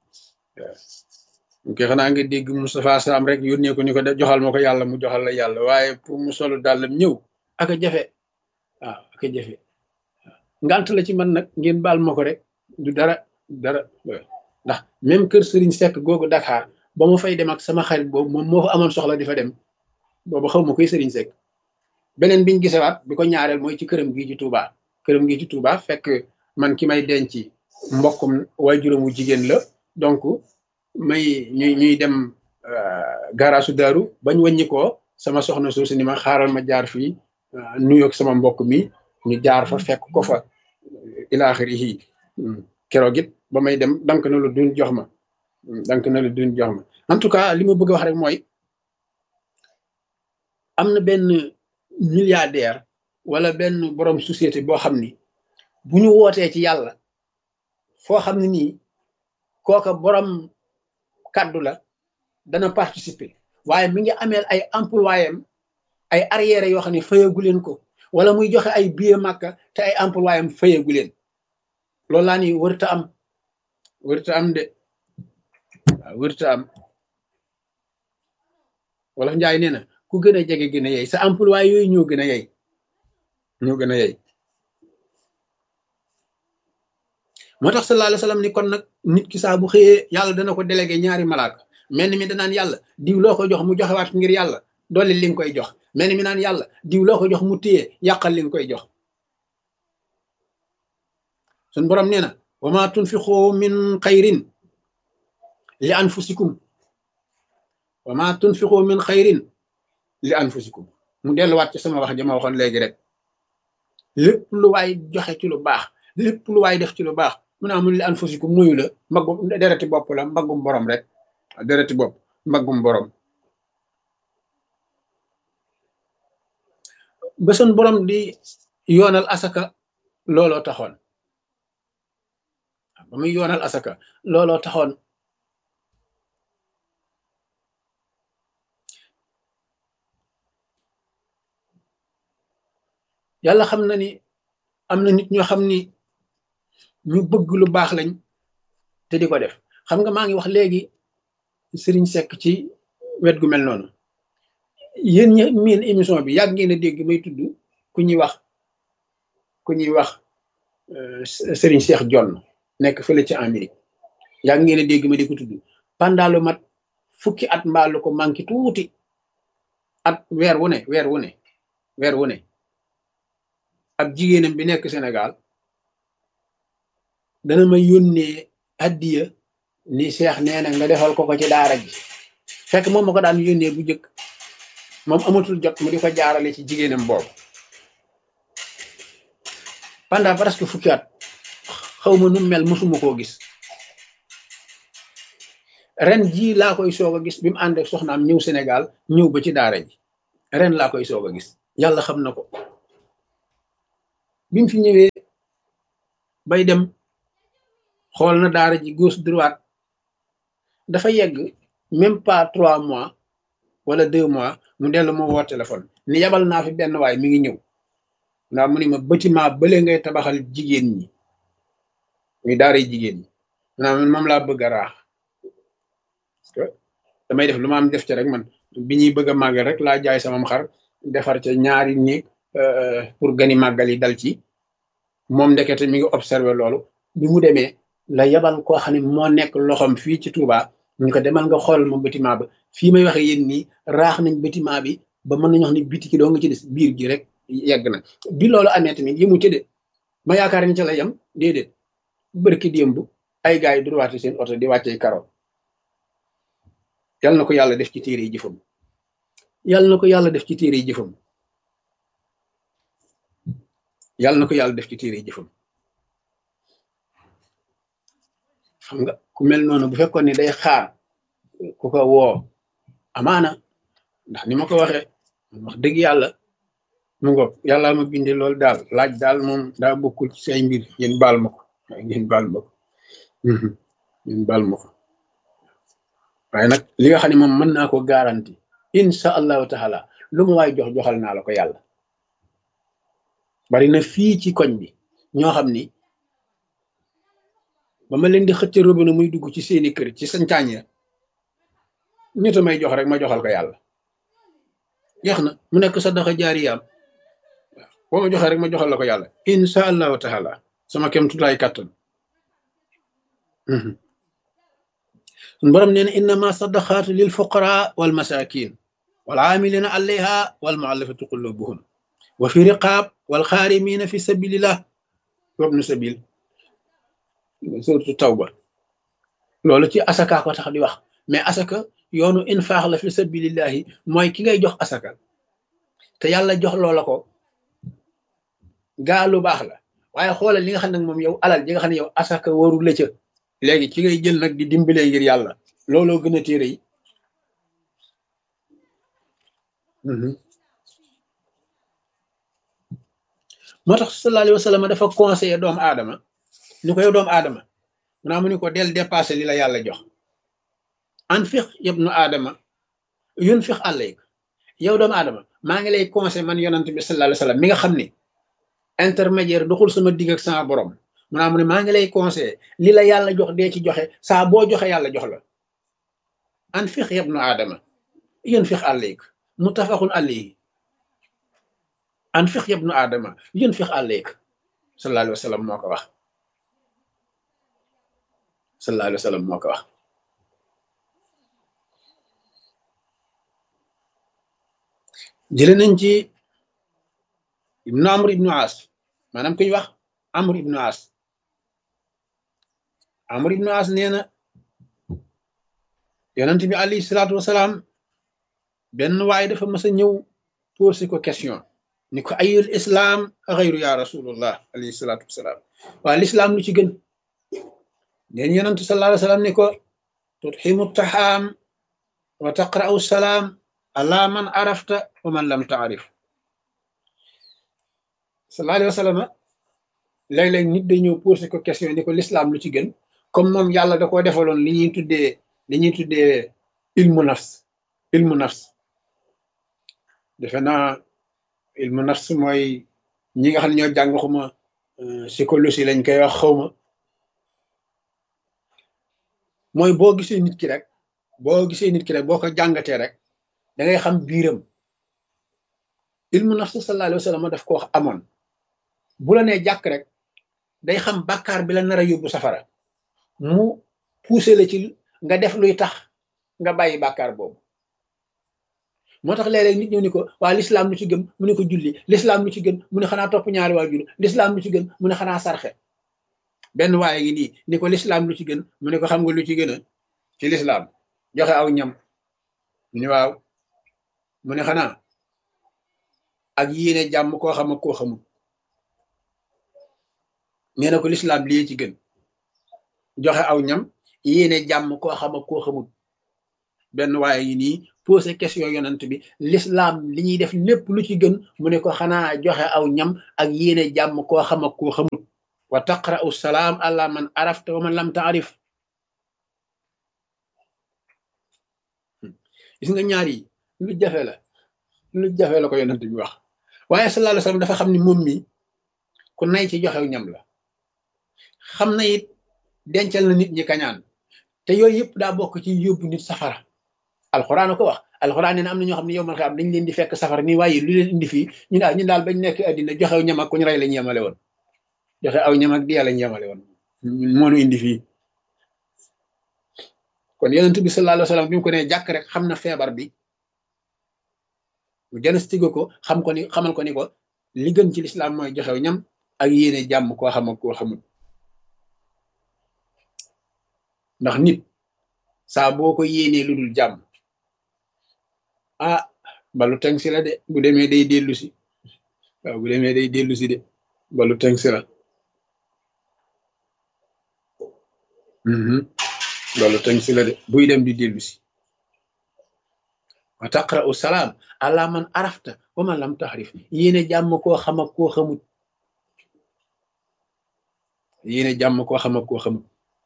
waaw kay xanaa nga dégg Moustapha Sam rek yónnee ko ni ko de joxal ma ko yàlla mu joxal la yàlla waaye pour mu solo dàllam ñëw ak a jafe waaw ak a jafe ngant la ci man nag ngeen baal ma ko rek du dara dara ndax même kër Serigne Seck googu Dakar ba ma fay dem ak sama xarit boobu moom moo fa amoon soxla di fa dem boobu xaw ma koy Serigne Seck beneen biñ gisewaat bi ko ñaareel mooy ci këram gii ci Touba këram gii ci Touba fekk man ki may denc mbokkum waajuram wu jigéen la donc may ñuy ñuy dem garaasu daaru bañ wàññi ko sama soxna soosu ni ma xaaral ma jaar fii nuyoog sama mbokk mi ñu jaar fa fekk ko fa ilaaxirihi keroog it ba may dem dank na lu duñ jox ma dank na lu duñ jox ma en tout cas li ma bëgg a wax rek mooy am na benn milliardaire wala benn borom société boo xam ni bu ñu wootee ci yàlla foo xam ne nii kooka borom kaddu la dana participer waaye mi ngi ameel ay employé am ay arrière yoo xam ne fayagu leen ko wala muy joxe ay billet Makka te ay employé am fayagu leen loolu laa ni wërta am wërta am de waaw wërta am wala Njaay nee na ku gën a jege gën a yey sa employé yooyu ñoo gën a yey ñoo gën a yey moo tax sallallahu alayhi wa sallam ni kon nag nit ki saa bu xëyee yàlla dana ko délégué ñaari malaaka mel ni mi danaan yàlla diw loo ko jox mu joxewaat ngir yàlla dolli li nga koy jox mel ni mi naan yàlla diw loo ko jox mu téye yàqal li nga koy jox sun borom nee na wa ma tunfiqu min xayrin li anfusikum wa ma tunfiqu min xayrin li anfusikum mu delluwaat ci sama wax jama waxoon léegi rek lépp lu waay joxe ci lu baax lépp lu waay def ci lu baax mu ne amul li anfusikum nuyu la mbaggum dereti bopp la mbaggum borom rek dereti bopp mbaggum borom ba sun borom di yoonal asaka looloo taxoon ba muy yoonal asaka looloo taxoon yàlla xam na ni am na nit ñoo xam ni ñu bëgg lu baax lañ te di ko def xam nga maa ngi wax léegi Serigne Seck ci wet gu mel noonu yéen ñi miin émission bi yàgg ngeen a dégg may tudd ku ñuy wax ku ñuy wax Serigne Cheikh Jonn nekk fële ci Amérique yàgg ngeen a dégg ma di ko tudd pendant lu mat fukki at mbaalu ko manqué tuuti at weer wu ne weer wu ne weer wu ne ab jigéenam bi nekk Sénégal dana ma yónnee addiya ni Cheikh nee na nga defal ko ko ci daara ji fekk moom ma ko daan yónnee bu njëkk moom amatul jot mu di ko jaarale ci jigéenam boobu pendant presque fukki at xaw ma nu mel mosuma koo gis ren jii laa koy soog a gis bi mu ànd ak soxnaam ñëw Sénégal ñëw ba ci daara ji ren laa koy soog a gis yàlla xam na ko bi mu fi ñëwee bay dem xool na daara ji gauche droite dafa yegg même pas trois mois wala deux mois mu dellu ma woo téléphone ni yabal naa fi benn waay mi ngi ñëw ndax mu ni ma bâtiment bële ngay tabaxal jigéen ñi muy daara jigéen ñi maanaam moom laa bëgg a raax parce que damay def lu ma am def ci rek man bi ñuy bëgg a màggal rek laa jaay samam xar defar ca ñaari néeg pour gani màggal yi dal ci moom ndekete mi ngi observé loolu bi mu demee la yabal koo xam ne moo nekk loxoom fii ci Touba ñu ko demal nga xoolal ma bâtiment ba fii may waxe yéen nii raax nañ bâtiment bi ba mën nañu wax ni biti ki doo nga ci des biir gi rek yegg na bi loolu amee tamit yëmu ci de ma yaakaar ni ca la yem déedéet bërki démb ay gars yi droite seen oto di wàccee karo yal na ko yàlla def ci téere yi jëfam yal na ko yàlla def ci téere yi jëfam yal na ko yàlla def ci téere yi jëfam xam nga ku mel noonu bu fekkoon ni day xaar ku ko woo amaana ndax ni ma ko waxee wax dëgg yàlla mu ngoog yàlla ma bindee loolu daal laaj daal moom daa bokkul ci say mbir yéen baal ma ko ngeen baal ma ko ngeen baal ma ko waaye nag li nga xam ne moom mën naa ko garanti insha allahu taala lu mu waay jox joxal naa la ko yàlla bari na fii ci koñ bi ñoo xam ni ba ma leen di xëcc robinet muy dugg ci seeni kër ci sancaañ ya ñett may jox rek ma joxal ko yàlla jeex na mu nekk sadaqa jaariyaam boo ma joxee rek ma joxal la ko yàlla insha allahu taala sama kem tutaay kàttan sun borom nee na innama sadaqaatu lil fuqara wal masakin wal aamilina alayha wal muallafati qulubuhum wa fi riqaab wal xaarimina fi sabilillah wabnu sabil suratu tawba loolu ci asaka ko tax di wax mais asaka yoonu infaax la fi sabilillahi mooy ki ngay jox asaka te yàlla jox loola ko gaa lu baax la waaye xoolal li nga xam ne moom yow alal ji nga xam ne yow asaka waru la ca léegi ci ngay jël nag di dimbalee ngir yàlla looloo gën a téere yi moo tax sallallahu alayhi wa sallam dafa conseillé doomu aadama ni ko yow doomu aadama mu naa mu ni ko del dépassé li la yàlla jox anfiq yabnu aadama yunfiq alayk yow doomu aadama maa ngi lay conseillé man yonent bi sallallahu alayhi wa sallam mi nga xam ne intermédiaire doxul sama digg ak sama borom mu naa mu ne maa ngi lay conseillé li la yàlla jox dee ci joxe saa boo joxe yàlla jox la anfiq yabnu aadama yunfiq alayk muttafaqun alayhi anfiq yabnu aadama yunfiq alayk sallallahu alayhi wa sallam moo ko wax sallallahu alayhi wa sallam moo ko wax jële nañ ci ibnu amr ibnu as maanaam ku ñu wax amr ibnu as amr ibnu as nee na yonent bi alayhi salaatu wasalaam benn waaye dafa mas a ñëw posé ko question ni ko ayul islam xayru ya rasulullah alayhi salaatu wasalaam waa l'islam lu ci gën neen yonent sallallahu alayhi wasallam ni ko tutximu taxaam wa taqra'u salaam ala man arafta wa man lam taarif sallallahu alayhi wasallam léeg-léeg nit day ñëw posé ko question ni ko l'islam lu ci gën comme moom yàlla da koo defaloon li ñuy tuddee li ñuy tuddee ilmu nafs ilmu nafs defe naa ilmu nafs mooy ñi nga xam ne ñoo jàng xuma psychologie lañ koy wax xawma mooy boo gisee nit ki rek boo gisee nit ki rek boo ko jàngatee rek da ngay xam biiram ilmu nafs sallallahu alayhi wa sallam daf ko wax amoon bu la nee jàkk rek day xam bàkkaar bi la nar a yóbbu safara mu poussé la ci nga def luy tax nga bàyyi bàkkaar boobu moo tax léeg-léeg nit ñëw ni ko waa l'islam lu ci gën mu ne ko julli l'islam lu ci gën mu ne xanaa topp ñaari waajur l'islam lu ci gën mu ne xanaa sarxe benn waaye ngi nii ni ko l'islam lu ci gën mu ne ko xam nga lu ci gën a ci l'islam joxe aw ñam mu ne waaw mu ne xanaa ak yéene jàmm koo xam ak koo xamul nee na ko l'islam lii ci gën joxe aw ñam yéene jàmm koo xam ak koo xamul benn waaye ngi nii posé question yonent bi l'islam li ñuy def lépp lu ci gën mu ne ko xanaa joxe aw ñam ak yéene jàmm koo xam ak koo xamul wa taqra'u salaam ala man arafta wa man lam taarif. gis nga ñaar yi lu jafe la lu jafe la ko yonent bi wax waaye sallallahu alayhi wa sallam dafa xam ni moom mi ku nay ci joxew ñam la xam na it dencal na nit ñi kañaan te yooyu yëpp daa bokk ci yóbbu nit safara. alxuraan ko wax alxuraan nee na am na ñoo xam ne yow man xam dañ leen di fekk safara nii waaye lu leen indi fii ñu daal ñun daal bañ nekk addina joxew ñam ak ku ñu rey lañ yemale woon joxe aw ñam ak di yàlla ñu yemale woon moo nu indi fii. kon yonent bi sallallahu alayhi wa sallam bi mu ko nee jàkk rek xam na feebar bi mu diagnostiqué ko xam ko ni xamal ko ni ko li gën ci lislaam mooy joxew ñam ak yéene jàmm koo xam ak koo xamul. ndax nit saa boo ko yéenee lu dul jàmm ah balu teng si la de bu demee day dellu si waaw bu demee day dellu si de balu teng si la balu teng si la de buy dem di dellu si. wa taqra'u salaam ala man arafta wa man lam tahrif yéene jàmm koo xam ak koo xamut yéene jàmm koo xam ak koo xamut.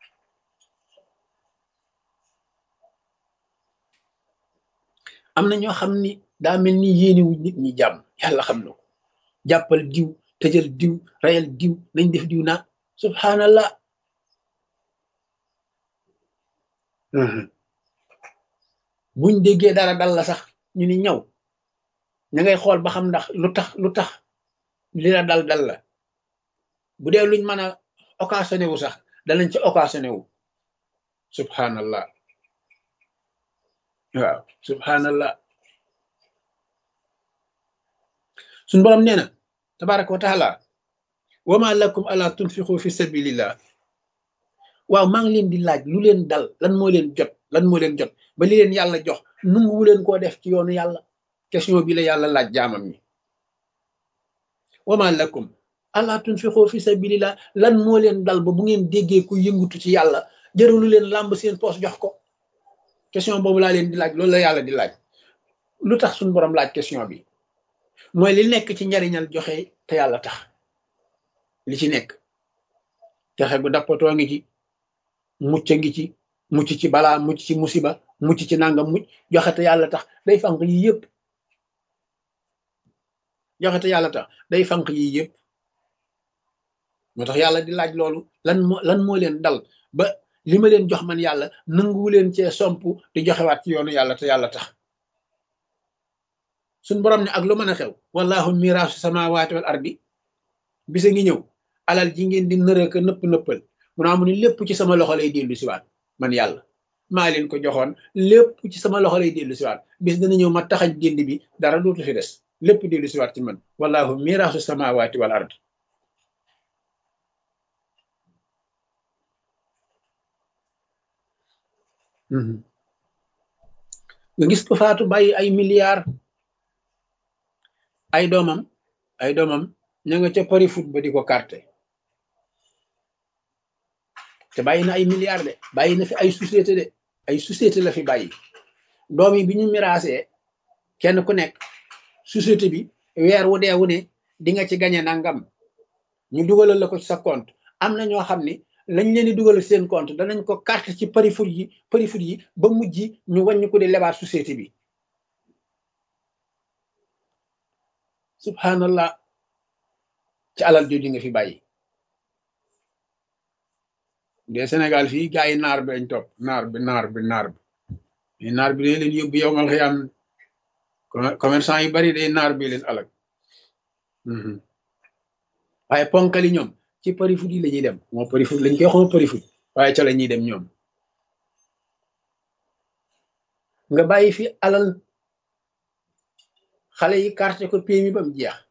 am na ñoo xam ni daa mel ni yéenewu nit ñi jàmm yàlla xam na ko jàppal diw tëjal diw rayal diw nañ def diw naa subhanallah. buñ déggee dara dal la sax ñu ni ñaw ña ngay xool ba xam ndax lu tax lu tax li la dal dal la bu dee luñ mën a occasionné wu sax danañ ci occasionné wu subhanallah. waaw subhanallah. suñ borom nee na tabaraka wa taala wa ma lakum ala tunfiqu fi sabilillah. waaw maa ngi leen di laaj lu leen dal lan moo leen jot lan moo leen jot ba li leen yàlla jox nunguwu leen koo def ci yoonu yàlla. question bi la yàlla laaj jaamam ñi. wa ma lakum ala tunfiqu fi sabilillah lan moo leen dal ba bu ngeen déggee ku yëngutu ci yàlla jëralu leen làmb seen poos jox ko. question boobu laa leen di laaj loolu la yàlla di laaj. lu tax suñu borom laaj question bi mooy li nekk ci njariñal joxe te yàlla tax li ci nekk texe gu dappatoo ngi ci mucc ngi ci mucc ci balaa mucc ci musiba mucc ci nangam mucc joxe te yàlla tax day fanq yi yëpp joxe te yàlla tax day fanq yi yëpp. moo tax yàlla di laaj loolu lan moo lan moo leen dal ba li ma leen jox man yàlla nanguwu leen cee somp di joxewaat ci yoonu yàlla te yàlla tax. suñ borom ne ak lu mën a xew wallahu miraasu samawati wal ardi bisa ngi ñëw alal ji ngeen di nërëka nëpp nëppal mu naa mu ni lépp ci sama loxo lay dellu siwaat man yàlla maa leen ko joxoon lépp ci sama loxo lay dellu siwaat bis dana ñëw ma taxañ génd bi dara dootu fi des lépp dellu siwaat ci man wallahu miraasu samawati wal ardi. nga gis ko faatu bàyyi ay milliards ay doomam ay doomam ña nga ca pari foot ba di ko carte te bàyyi na ay milliards de bàyyi na fi ay société de ay société la fi bàyyi. doom yi bi ñu miraasee kenn ku nekk société bi weer wu dee wu ne di nga ci gañe nangam ñu dugalal la ko ci sa compte. am na ñoo xam ni lañ leen di dugal seen compte danañ ko carte ci pari foot yi pari foot yi ba mujj ñu wàññi ko di lebaat société bi. subhanallah ci alal jooju nga fi bàyyi. de Sénégal fii gaa yi naar bi lañ topp naar bi naar bi naar bi naar bi day leen yóbbu yow mal xëy am commerçant yu bari day naar bi leen alag. waaye ponkali ñoom ci pari foot yi la ñuy dem moo pari foot lañ koy xoo pari foot waaye ca la ñuy dem ñoom. nga bàyyi fi alal xale yi carte ko P M I ba mu jeex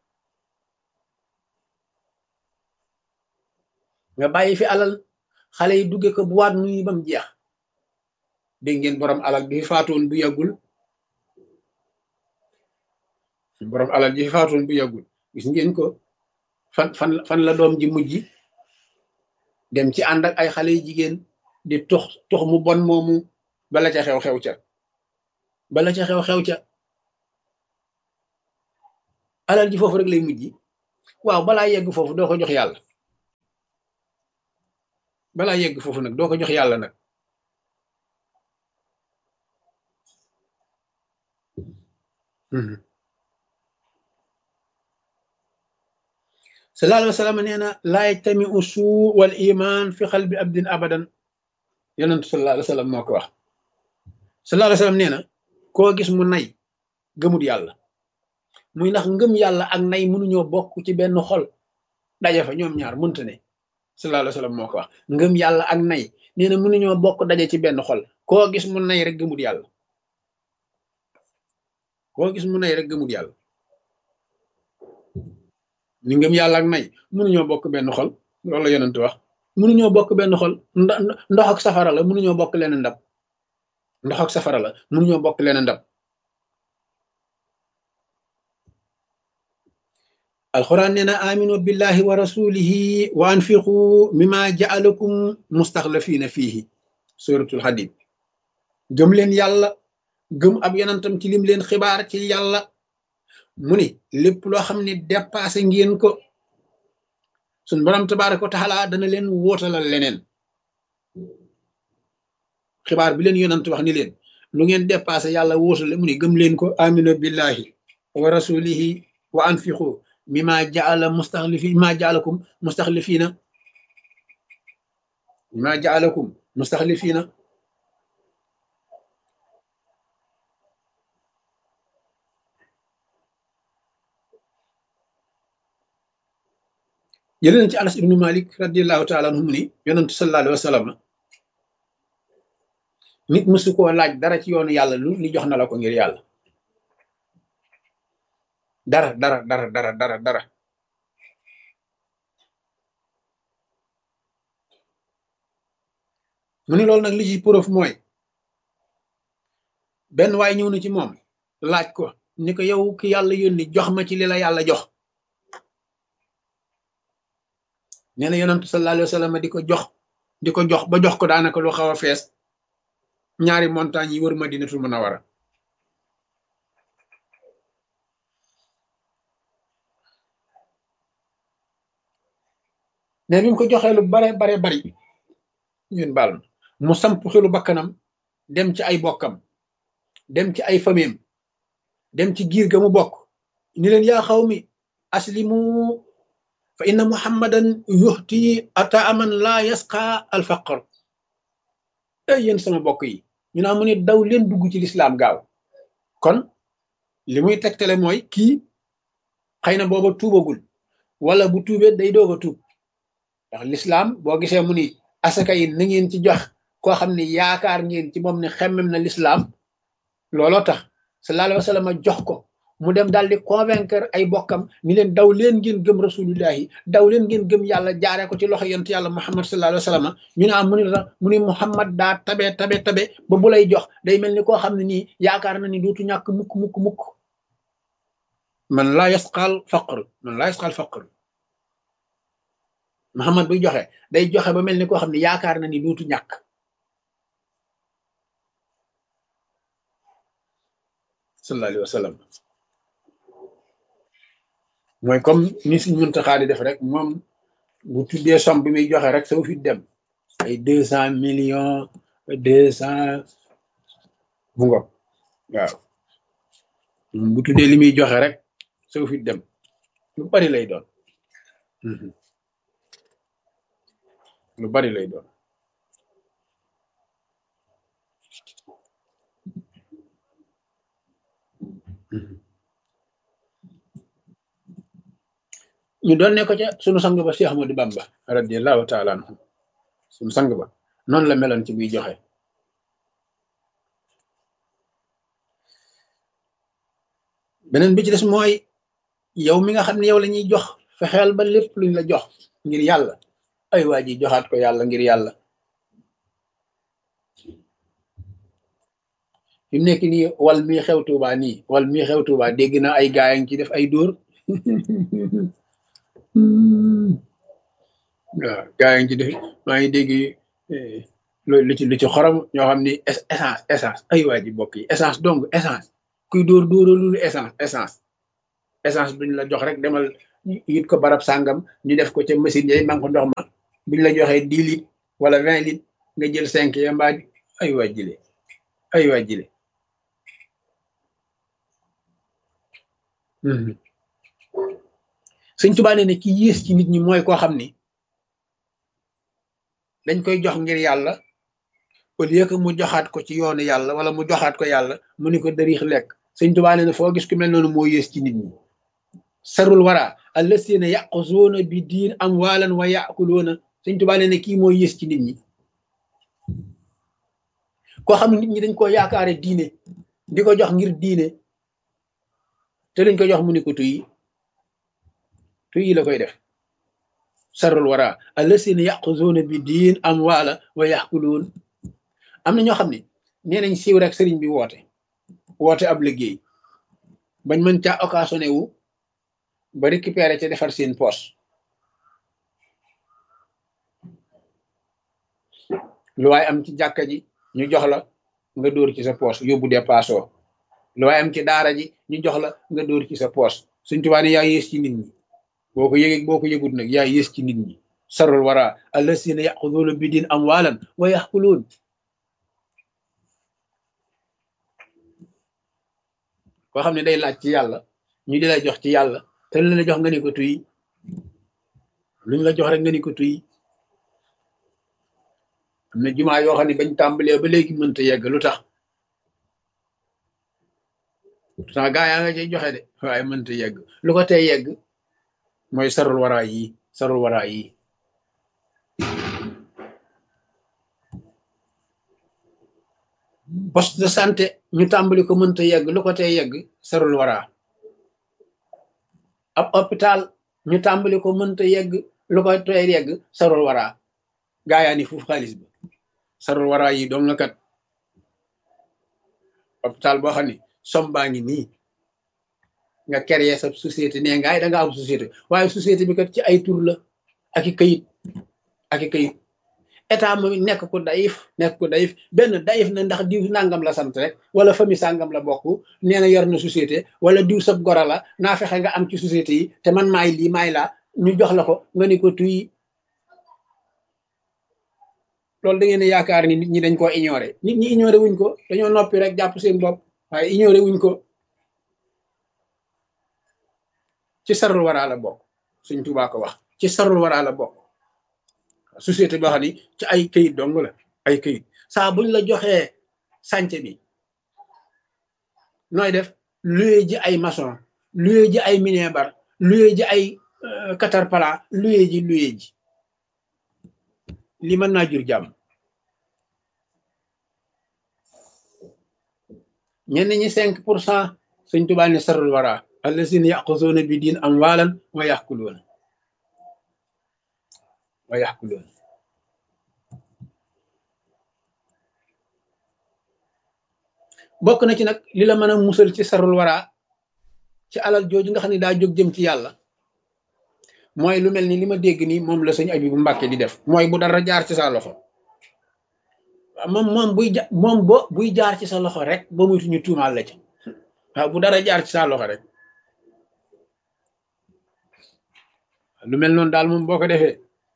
nga bàyyi fi alal xale yi dugge ko boîte nuit ba mu jeex. dégg ngeen borom alal bi fi faatoon bu yàggul borom alal bi fi faatoon bu yàggul gis ngeen ko fan fan fan la doom ji mujj dem ci ànd ak ay xale yu jigéen di tux tux mu bon moomu bala ca xew xew ca bala ca xew xew ca alal ji foofu rek lay mujj. waaw balaa yegg foofu doo ko jox yàlla balaa yegg foofu nag doo ko jox yàlla nag. sallallahu alayhi wa sallam nee na laa yajtami usuu wal iman fi xalbi abdin abadan yonentu sallallahu alayhi wa sallam moo ko wax. sallallahu alayhi wa sallam nee na koo gis mu nay gëmut yàlla muy ndax ngëm yàlla ak nay mënuñoo bokk ci benn xol daje fa ñoom ñaar mënta ne. sallallahu alayhi wa sallam moo ko wax ngëm yàlla ak nay nee na mënuñoo bokk daje ci benn xol koo gis mu nay rek gëmut yàlla koo gis mu nay rek gëmut yàlla ni ngëm yàlla ak nay mënuñoo bokk benn xol loolu la yonent wax mënuñoo bokk benn xol ndox ak safara la mënuñoo bokk leen ndab ndox ak safara la mënuñoo bokk leen ndab. alquran nee na aminu billahi wa rasulihi wa anfiqu mimma jaalakum mustaxlafina fihi suratul hadid gëm leen yàlla gëm ab yonentam ci lim leen xibaar ci yàlla mu ni lépp loo xam ne dépassé ngeen ko suñ borom tabaraka wa taala dana leen wóotalal leneen xibaar bi leen yonent wax ni leen lu ngeen dépassé yàlla wóotale mu ni gëm leen ko aminu billahi wa rasulihi wa anfiqu mimma jaala mustaxlifi mimma jaalakum mustaxlifina mimma jaalakum mustaxlifina jëlee na ci Anas ibnu Malik radiallahu taala anhu mu ni yonentu sallallahu alayhi wa sallam nit mësu koo laaj dara ci yoonu yàlla lu li jox na la ko ngir yàlla dara dara dara dara dara dara mu ni loolu nag li ci preuve mooy benn waay ñëw na ci moom laaj ko ni ko yow ki yàlla yónni jox ma ci li la yàlla jox nee na yonentu sallallahu alayhi wa sallam di ko jox di ko jox ba jox ko daanaka lu xaw a fees ñaari montagne yi wër Madinatul Munawwara ne bi mu ko joxee lu bare bare bari ñun baal ma mu samp xelu bakkanam dem ci ay bokkam dem ci ay famiyam dem ci giir ga mu bokk ni leen yaa xaw mi aslimu fa inna muhammadan yuhti ata aman laa yasqa al faqr ay yéen sama bokk yi ñu naa mu ne daw leen dugg ci lislaam gaaw kon li muy tegtale mooy kii xëy na booba tuubagul wala bu tuubee day doog a tuub ndax lislaam boo gisee mu ni asaka yi na ngeen ci jox koo xam ne yaakaar ngeen ci moom ne xemmem na lislaam looloo tax sallallahu alayhi wa sallam jox ko mu dem daal di convaincre ay bokkam ni leen daw leen ngeen gëm rasulullahi daw leen ngeen gëm yàlla jaaree ko ci loxo yonent yàlla muhammad sallallahu alayhi wa sallam ñu ne am mu ni la mu ni muhammad daa tabe tabe tabe ba bu lay jox day mel ni koo xam ne nii yaakaar na ni dootu ñàkk mukk mukk mukk man laa yasqal faqr man laa yasqal faqr muhammad buy joxe day joxe ba mel ni koo xam ne yaakaar na ni dootu ñàkk sallallahu alayhi wa sallam mooy comme ni suñ Muntaxa di def rek moom bu tuddee somme bi muy joxe rek saw fi dem ay deux cent millions deux cent bu ngoog waaw bu tuddee li muy joxe rek saw fi dem lu bari lay doon lu bari lay doon ñu doon ne ko ca sunu sang ba Cheikh Ahmadou Bamba radiyallahu taala anhu sunu sang ba noonu la meloon ci buy joxe beneen bi ci des mooy yow mi nga xam ne yow la ñuy jox fexeel ba lépp luñ la jox ngir yàlla ay waa ji joxaat ko yàlla ngir yàlla fi mu nekk nii wal mii xew Tuuba nii wal mii xew Tuuba dégg naa ay gaay ngi ci def ay dóor waaw gaa yi ngi ci def maa ngi dégg lu ci lu ci xorom ñoo xam ni essence essence ay waa ji bokk yi essence donc essence kuy dóor dóoralulu essence essence essence duñ la jox rek demal yit ko barab sàngam ñu def ko ca machine yay man ko ndox ma buñ la joxee dix litres wala vingt litres nga jël cinq ya mbaa ay waa jile ay waa jile Sëñ Tuubaa nee ne ki yées ci nit ñi mooy koo xam ni dañ koy jox ngir yàlla au lieu que mu joxaat ko ci yoonu yàlla wala mu joxaat ko yàlla mu ni ko dariix lekk. Sëñ Tuubaa nee ne foo gis ku mel noonu moo yées ci nit ñi sarul wara allasiina yaquzuuna bi diin amwaalan wa yaakuluuna. Sëñ Tuubaa nee ne kii moo yées ci nit ñi koo xam ne nit ñi dañ koo yaakaare diine di ko jox ngir diine te lañ ko jox mu ni ko tuy tuy la koy def. sarul wara allasiina yaquzuuna bi diin amwaala wa yaakuluun. am na ñoo xam ne nee nañ siiw rek sëriñ bi woote woote ab liggéey bañ mën caa occasionné wu ba récupéré ca defar seen poche. lu waay am ci jàkka ji ñu jox la nga dóor ci sa poche yóbbu dépassé lu waay am ci daara ji ñu jox la nga dóor ci sa poche. Sëñ Tuubaa ne yaa yées ci nit ñi boo ko yëgee boo ko yëgut nag yaa yées ci nit ñi. sarul wara allasiina yaquzuuna bi diin amwaalan wa yaxkuluun. koo xam ne day laaj ci yàlla ñu di la jox ci yàlla te lu la jox nga ni ko tuy luñ la jox rek nga ni ko tuy. am na jumaa yoo xam ne bañ tàmbalee ba léegi mënta yegg lu tax pourtant gaa yaa nga cay joxe de waaye mënta yegg lu ko tey yegg mooy sarul waraa yi sarul waraa yi. poste de santé ñu tàmbali ko mënta yegg lu ko tey yegg sarul waraa. ab hôpital ñu tàmbali ko mënta yegg lu ko tey yegg sarul waraa. gaa yaa ni foofu xaalis bi sarul waraa yi doom la kat. hôpital boo xam ne som baa ngi nii nga créer sa société nee ngaay da nga am société waaye société bi kat ci ay tur la ak i kayit ak i kayit. état moom nekk ko dayif nekk ko dayif benn dayif na ndax diw nangam la sant rek wala famille sangam la bokk nee na yor na société wala diw sab gora la naa fexe nga am ci société yi te man maay lii maay laa ñu jox la ko nga ni ko tuy. loolu da ngeen a yaakaar ni nit ñi dañ koo ignoré nit ñi ignoré wuñ ko dañoo noppi rek jàpp seen bopp waaye ignoré wuñ ko. ci sarul waraa la bokk Sëñ Tuubaa ko wax ci sarul waraa la bokk. société boo xam ni ci ay këyit dong la ay këyit saa buñ la joxee sànce bi nooy def luye ji ay maçon luye ji ay minebar luye ji ay caterpillar luye ji luye ji li mën naa jur jàmm. ñenn ñi cinq pour cent Sëñ Tuubaa ne sarul wara allazina yaquzuuna bi diin amwaalan wa yaxkuluuna wa yaxkuluuna. bokk na ci nag li la mën a musal ci sarul wara ci alal jooju nga xam ne daa jóg jëm ci yàlla mooy lu mel ni li ma dégg nii moom la sëñ Abibu Mbàkke di def mooy bu dara jaar ci sa loxo moom moom buy ja moom bo buy jaar ci sa loxo rek ba muy ñu tuumaal la ci waaw bu dara jaar ci sa loxo rek lu mel noonu daal moom boo ko defee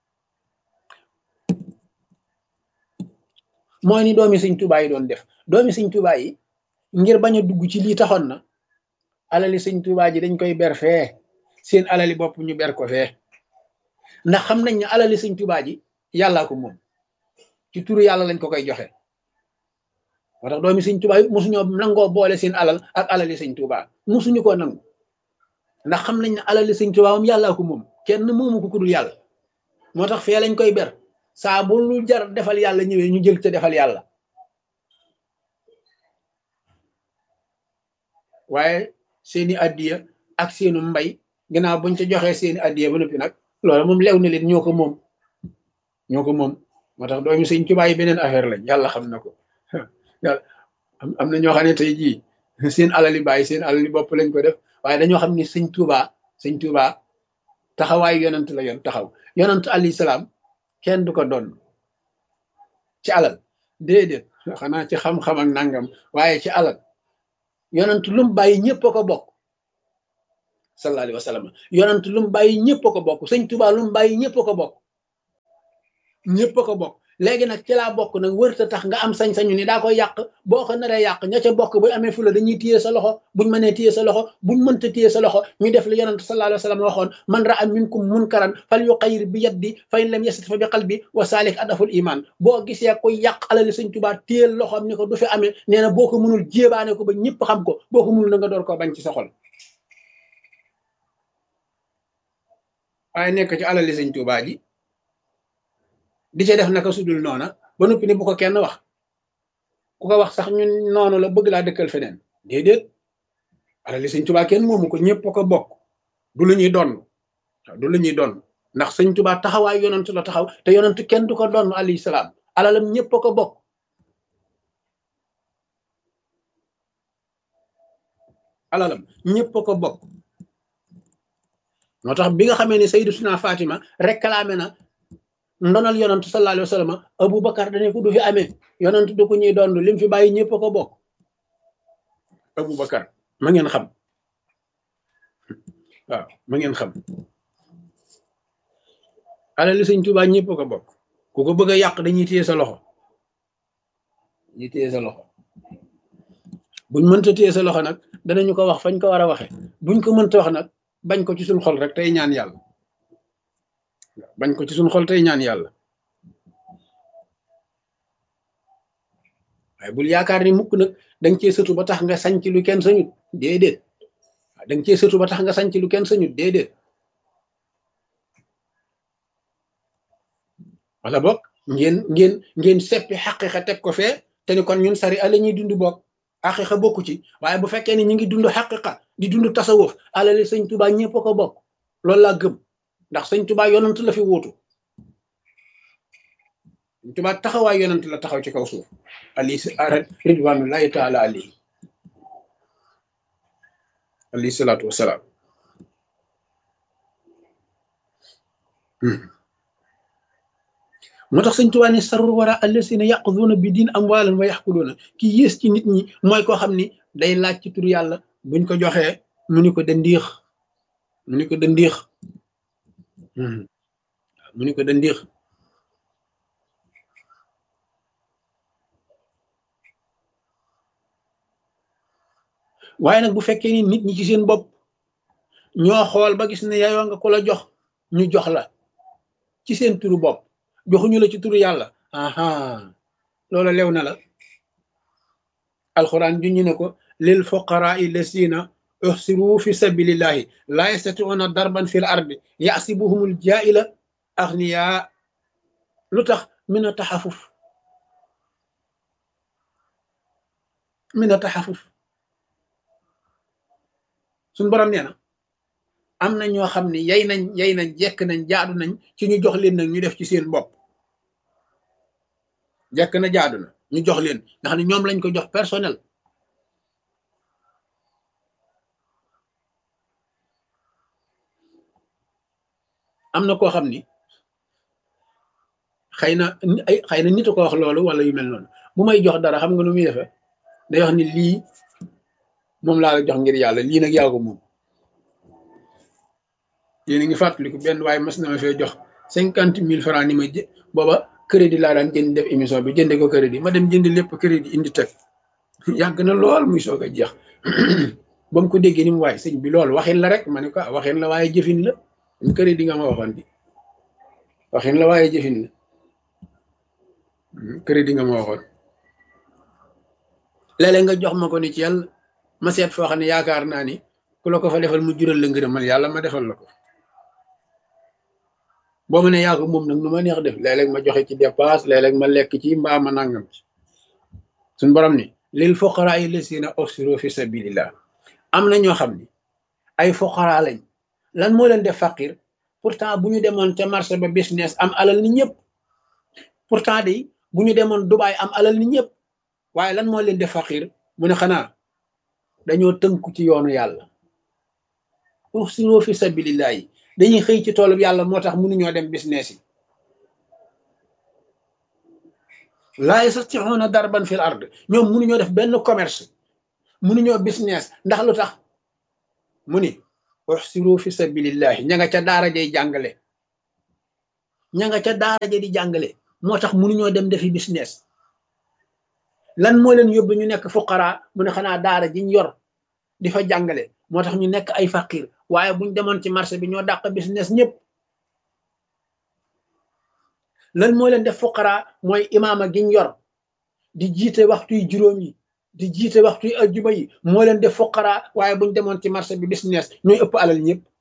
mooy ni doomi Sëñ Tuubaa yi doon def doomi Sëñ Tuubaa yi ngir bañ a dugg ci lii taxoon na alali Sëñ Tuubaa ji dañ koy ber fee seen alali bopp ñu ber ko fee ndax xam nañ ne alali Sëñ Tuubaa ji yàllaa ko moom ci turu yàlla lañ ko koy joxe moo tax doomi Sëñ Tuubaa yi mosuñoo nangoo boole seen alal ak alali Sëñ Tuubaa mosuñu koo nangu ndax xam nañ ne alali Sëñ Tuubaa moom yàllaa ko moom kenn moomu ko ku dul yàlla moo tax fee lañ koy ber saa bu lu jar defal yàlla ñëwee ñu jël te defal yàlla waaye seeni addiya ak seenu mbay ginnaaw buñ ca joxee seeni addiya ba noppi nag loolu moom lew na leen ñoo ko moom ñoo ko moom moo tax doomi Sëñ Tuubaa yi beneen affaire lañ yàlla xam na ko yàlla am na ñoo xam ne tey jii seen alali bàyyi seen alali bopp lañ ko def waaye dañoo xam ni Sëñ Tuubaa Sëñ Tuubaa taxawaayu yonant la yoon taxaw yonant alayhi salaam kenn du ko doon ci alal déedéet xanaa ci xam-xam ak nangam waaye ci alal yonant lu mu bàyyi ñëpp a ko bokk sallallahu alayhi wa sallam yonant lu mu bàyyi ñëpp a ko bokk Sëñ Tuubaa lu mu bàyyi ñëpp a ko bokk ñëpp a ko bokk léegi nag ci laa bokk nag wërta tax nga am sañ-sañu ni daa koy yàq boo ko naree yàq ña ca bokk bu amee fula dañuy téye sa loxo buñ mënee téye sa loxo buñ mënta téye sa loxo ñu def li yonent sallallahu alayhi wa sallam waxoon man ra'a minkum munkaran fal yuqayyir bi yaddi fa in lam yastati fa bi qalbi wa salik adaful iman boo gisee koy yàq alali sëñ Tuubaa téyel loxoom ni ko du fi amee nee na boo ko mënul jéebaane ko ba ñëpp xam ko boo ko mënul na nga door koo bañ ci sa xol waaye nekk ci alali sëñ Tuubaa ji di ca def naka sudul noona ba noppi ni bu ko kenn wax ku ko wax sax ñun noonu la bëgg laa dëkkal feneen déedéet alali sëñ Tuubaa kenn moomu ko ñëpp ko bokk du lu ñuy donn du lu ñuy donn ndax sëñ Tuubaa taxawaay yonent la taxaw te yonent kenn du ko donn alayhi salaam alalam ñëpp ko bokk alalam ñëpp ko bokk moo tax bi nga xamee ne Sayyidatuna Fatima réclamé na ndonal yonent sallallahu alayhi wa sallam Aboubacar dane ko du fi amee yonent du ko ñuy doon lim fi bàyyi ñëpp ko bokk Aboubacar ma ngeen xam waaw ma ngeen xam alali sëñ Tuubaa ñëpp ko bokk ku ko bëgg a yàq dañuy téye sa loxo dañuy téye sa loxo buñ mënta téye sa loxo nag danañu ko wax fañ ko war a waxe buñ ko mënta wax nag bañ ko ci suñ xol rek tey ñaan yàlla bañ ko ci suñ xol tey ñaan yàlla waaye bul yaakaar ni mukk nag danga cee sëtu ba tax nga sañ ci lu kenn sañut déedéet waaw danga cee sëtu ba tax nga sañ ci lu kenn sañut déedéet wala boog ngeen ngeen ngeen seppi xaqiqa teg ko fee te ni kon ñun sari ala ñuy dund bokk xaqiqa bokku ci waaye bu fekkee ni ñu ngi dund xaqiqa di dund tasawuf alali sëñ Tuubaa ñëpp ko bokk loolu laa gëm ndax sëñ Tuubaa yonant la fi wóotu sëñ Tuubaa taxawaay yonant la taxaw ci kaw suuf ali ridwanullahi taala alayhi alayhi salaatu wasalaam moo tax sëñ Tuubaa ne sarul wara allasina yaquduuna bi diin amwaalan wa yaxkuluuna ki yées ci nit ñi mooy koo xam ni day laaj ci tur yàlla buñ ko joxee mu ni ko dandiix mu ni ko dandiix mu ni ko dandiix waaye nag bu fekkee ni nit ñi ci seen bopp ñoo xool ba gis ne yayoo nga ko la jox ñu jox la ci seen turu bopp joxuñu la ci turu yàlla aha loola lew na la alquran juñu ne ko lil fuqaraa lasina uhsiru fi sabilillahi la yastati'una darban fil ardi yasibuhumul jaa'ila aghniya lu tax min a taxafuf min a taxafuf suñ borom nee na am na ñoo xam ne yay nañ yay nañ jekk nañ jaadu nañ ci ñu jox leen nag ñu def ci seen bopp jekk na jaadu na ñu jox leen nga xam ne ñoom lañ ko jox personnel am na koo xam ni xëy na ay xëy na nit a ko wax loolu wala yu mel noonu bu may jox dara xam nga nu muy defee day wax ni lii moom laa la jox ngir yàlla lii nag yaa ko moom yéen a ngi fàttaliku benn waaye mas na ma fee jox cinquante mille francs ni ma jë booba crédit laa daan jënd def émission bi jënde ko crédit ma dem jënd lépp crédit indi teg yàgg na lool muy soog a jeex ba mu ko déggee ni mu waaye sëñ bi loolu waxin la rek ma ne ko waxin la waaye jëfin la crédit nga ma waxoon bi waxin la waaye jëfin la crédit nga ma waxoon léeg-léeg nga jox ma ko ni ci yàlla ma seet foo xam ne yaakaar naa ni ku la ko fa defal mu jural la ngërëmal yàlla ma defal la ko boo ma ne yaa ko moom nag nu ma neex def léeg-léeg ma joxe ci dépasse léeg-léeg ma lekk ci mbaa ma nangam ci suñ borom ni lil fuqaraa lasina uhsiru fi sabilillah am na ñoo xam ni ay fuqaraa lañ lan moo leen def faqir pourtant bu ñu demoon ca marché ba business am alal ni ñëpp pourtant day bu ñu demoon Dubaay am alal ni ñëpp waaye lan moo leen def faqir mu ne xanaa dañoo tënku ci yoonu yàlla uhsiru fi sabilillah yi dañuy xëy ci toolu yàlla moo tax mënuñoo dem business yi laa yastati'una darban fil ard ñoom mënuñoo def benn commerce mënuñoo business ndax lu tax mu ni uhsiru fi sabilillahi ña nga ca daara jay jàngale ña nga ca daara ja di jàngale moo tax mënuñoo dem defi business. lan moo leen yóbbu ñu nekk fuqara mu ne xanaa daara jiñ yor di fa jàngale moo tax ñu nekk ay faqir waaye buñ demoon ci marché bi ñoo dàq business ñëpp. lan moo leen def fuqara mooy imaama giñ yor di jiite waxtuy juróom yi di jiite waxtuy ajjuma yi moo leen def fuqara waaye buñ demoon ci marché bi business ñooy ëpp alal ñëpp.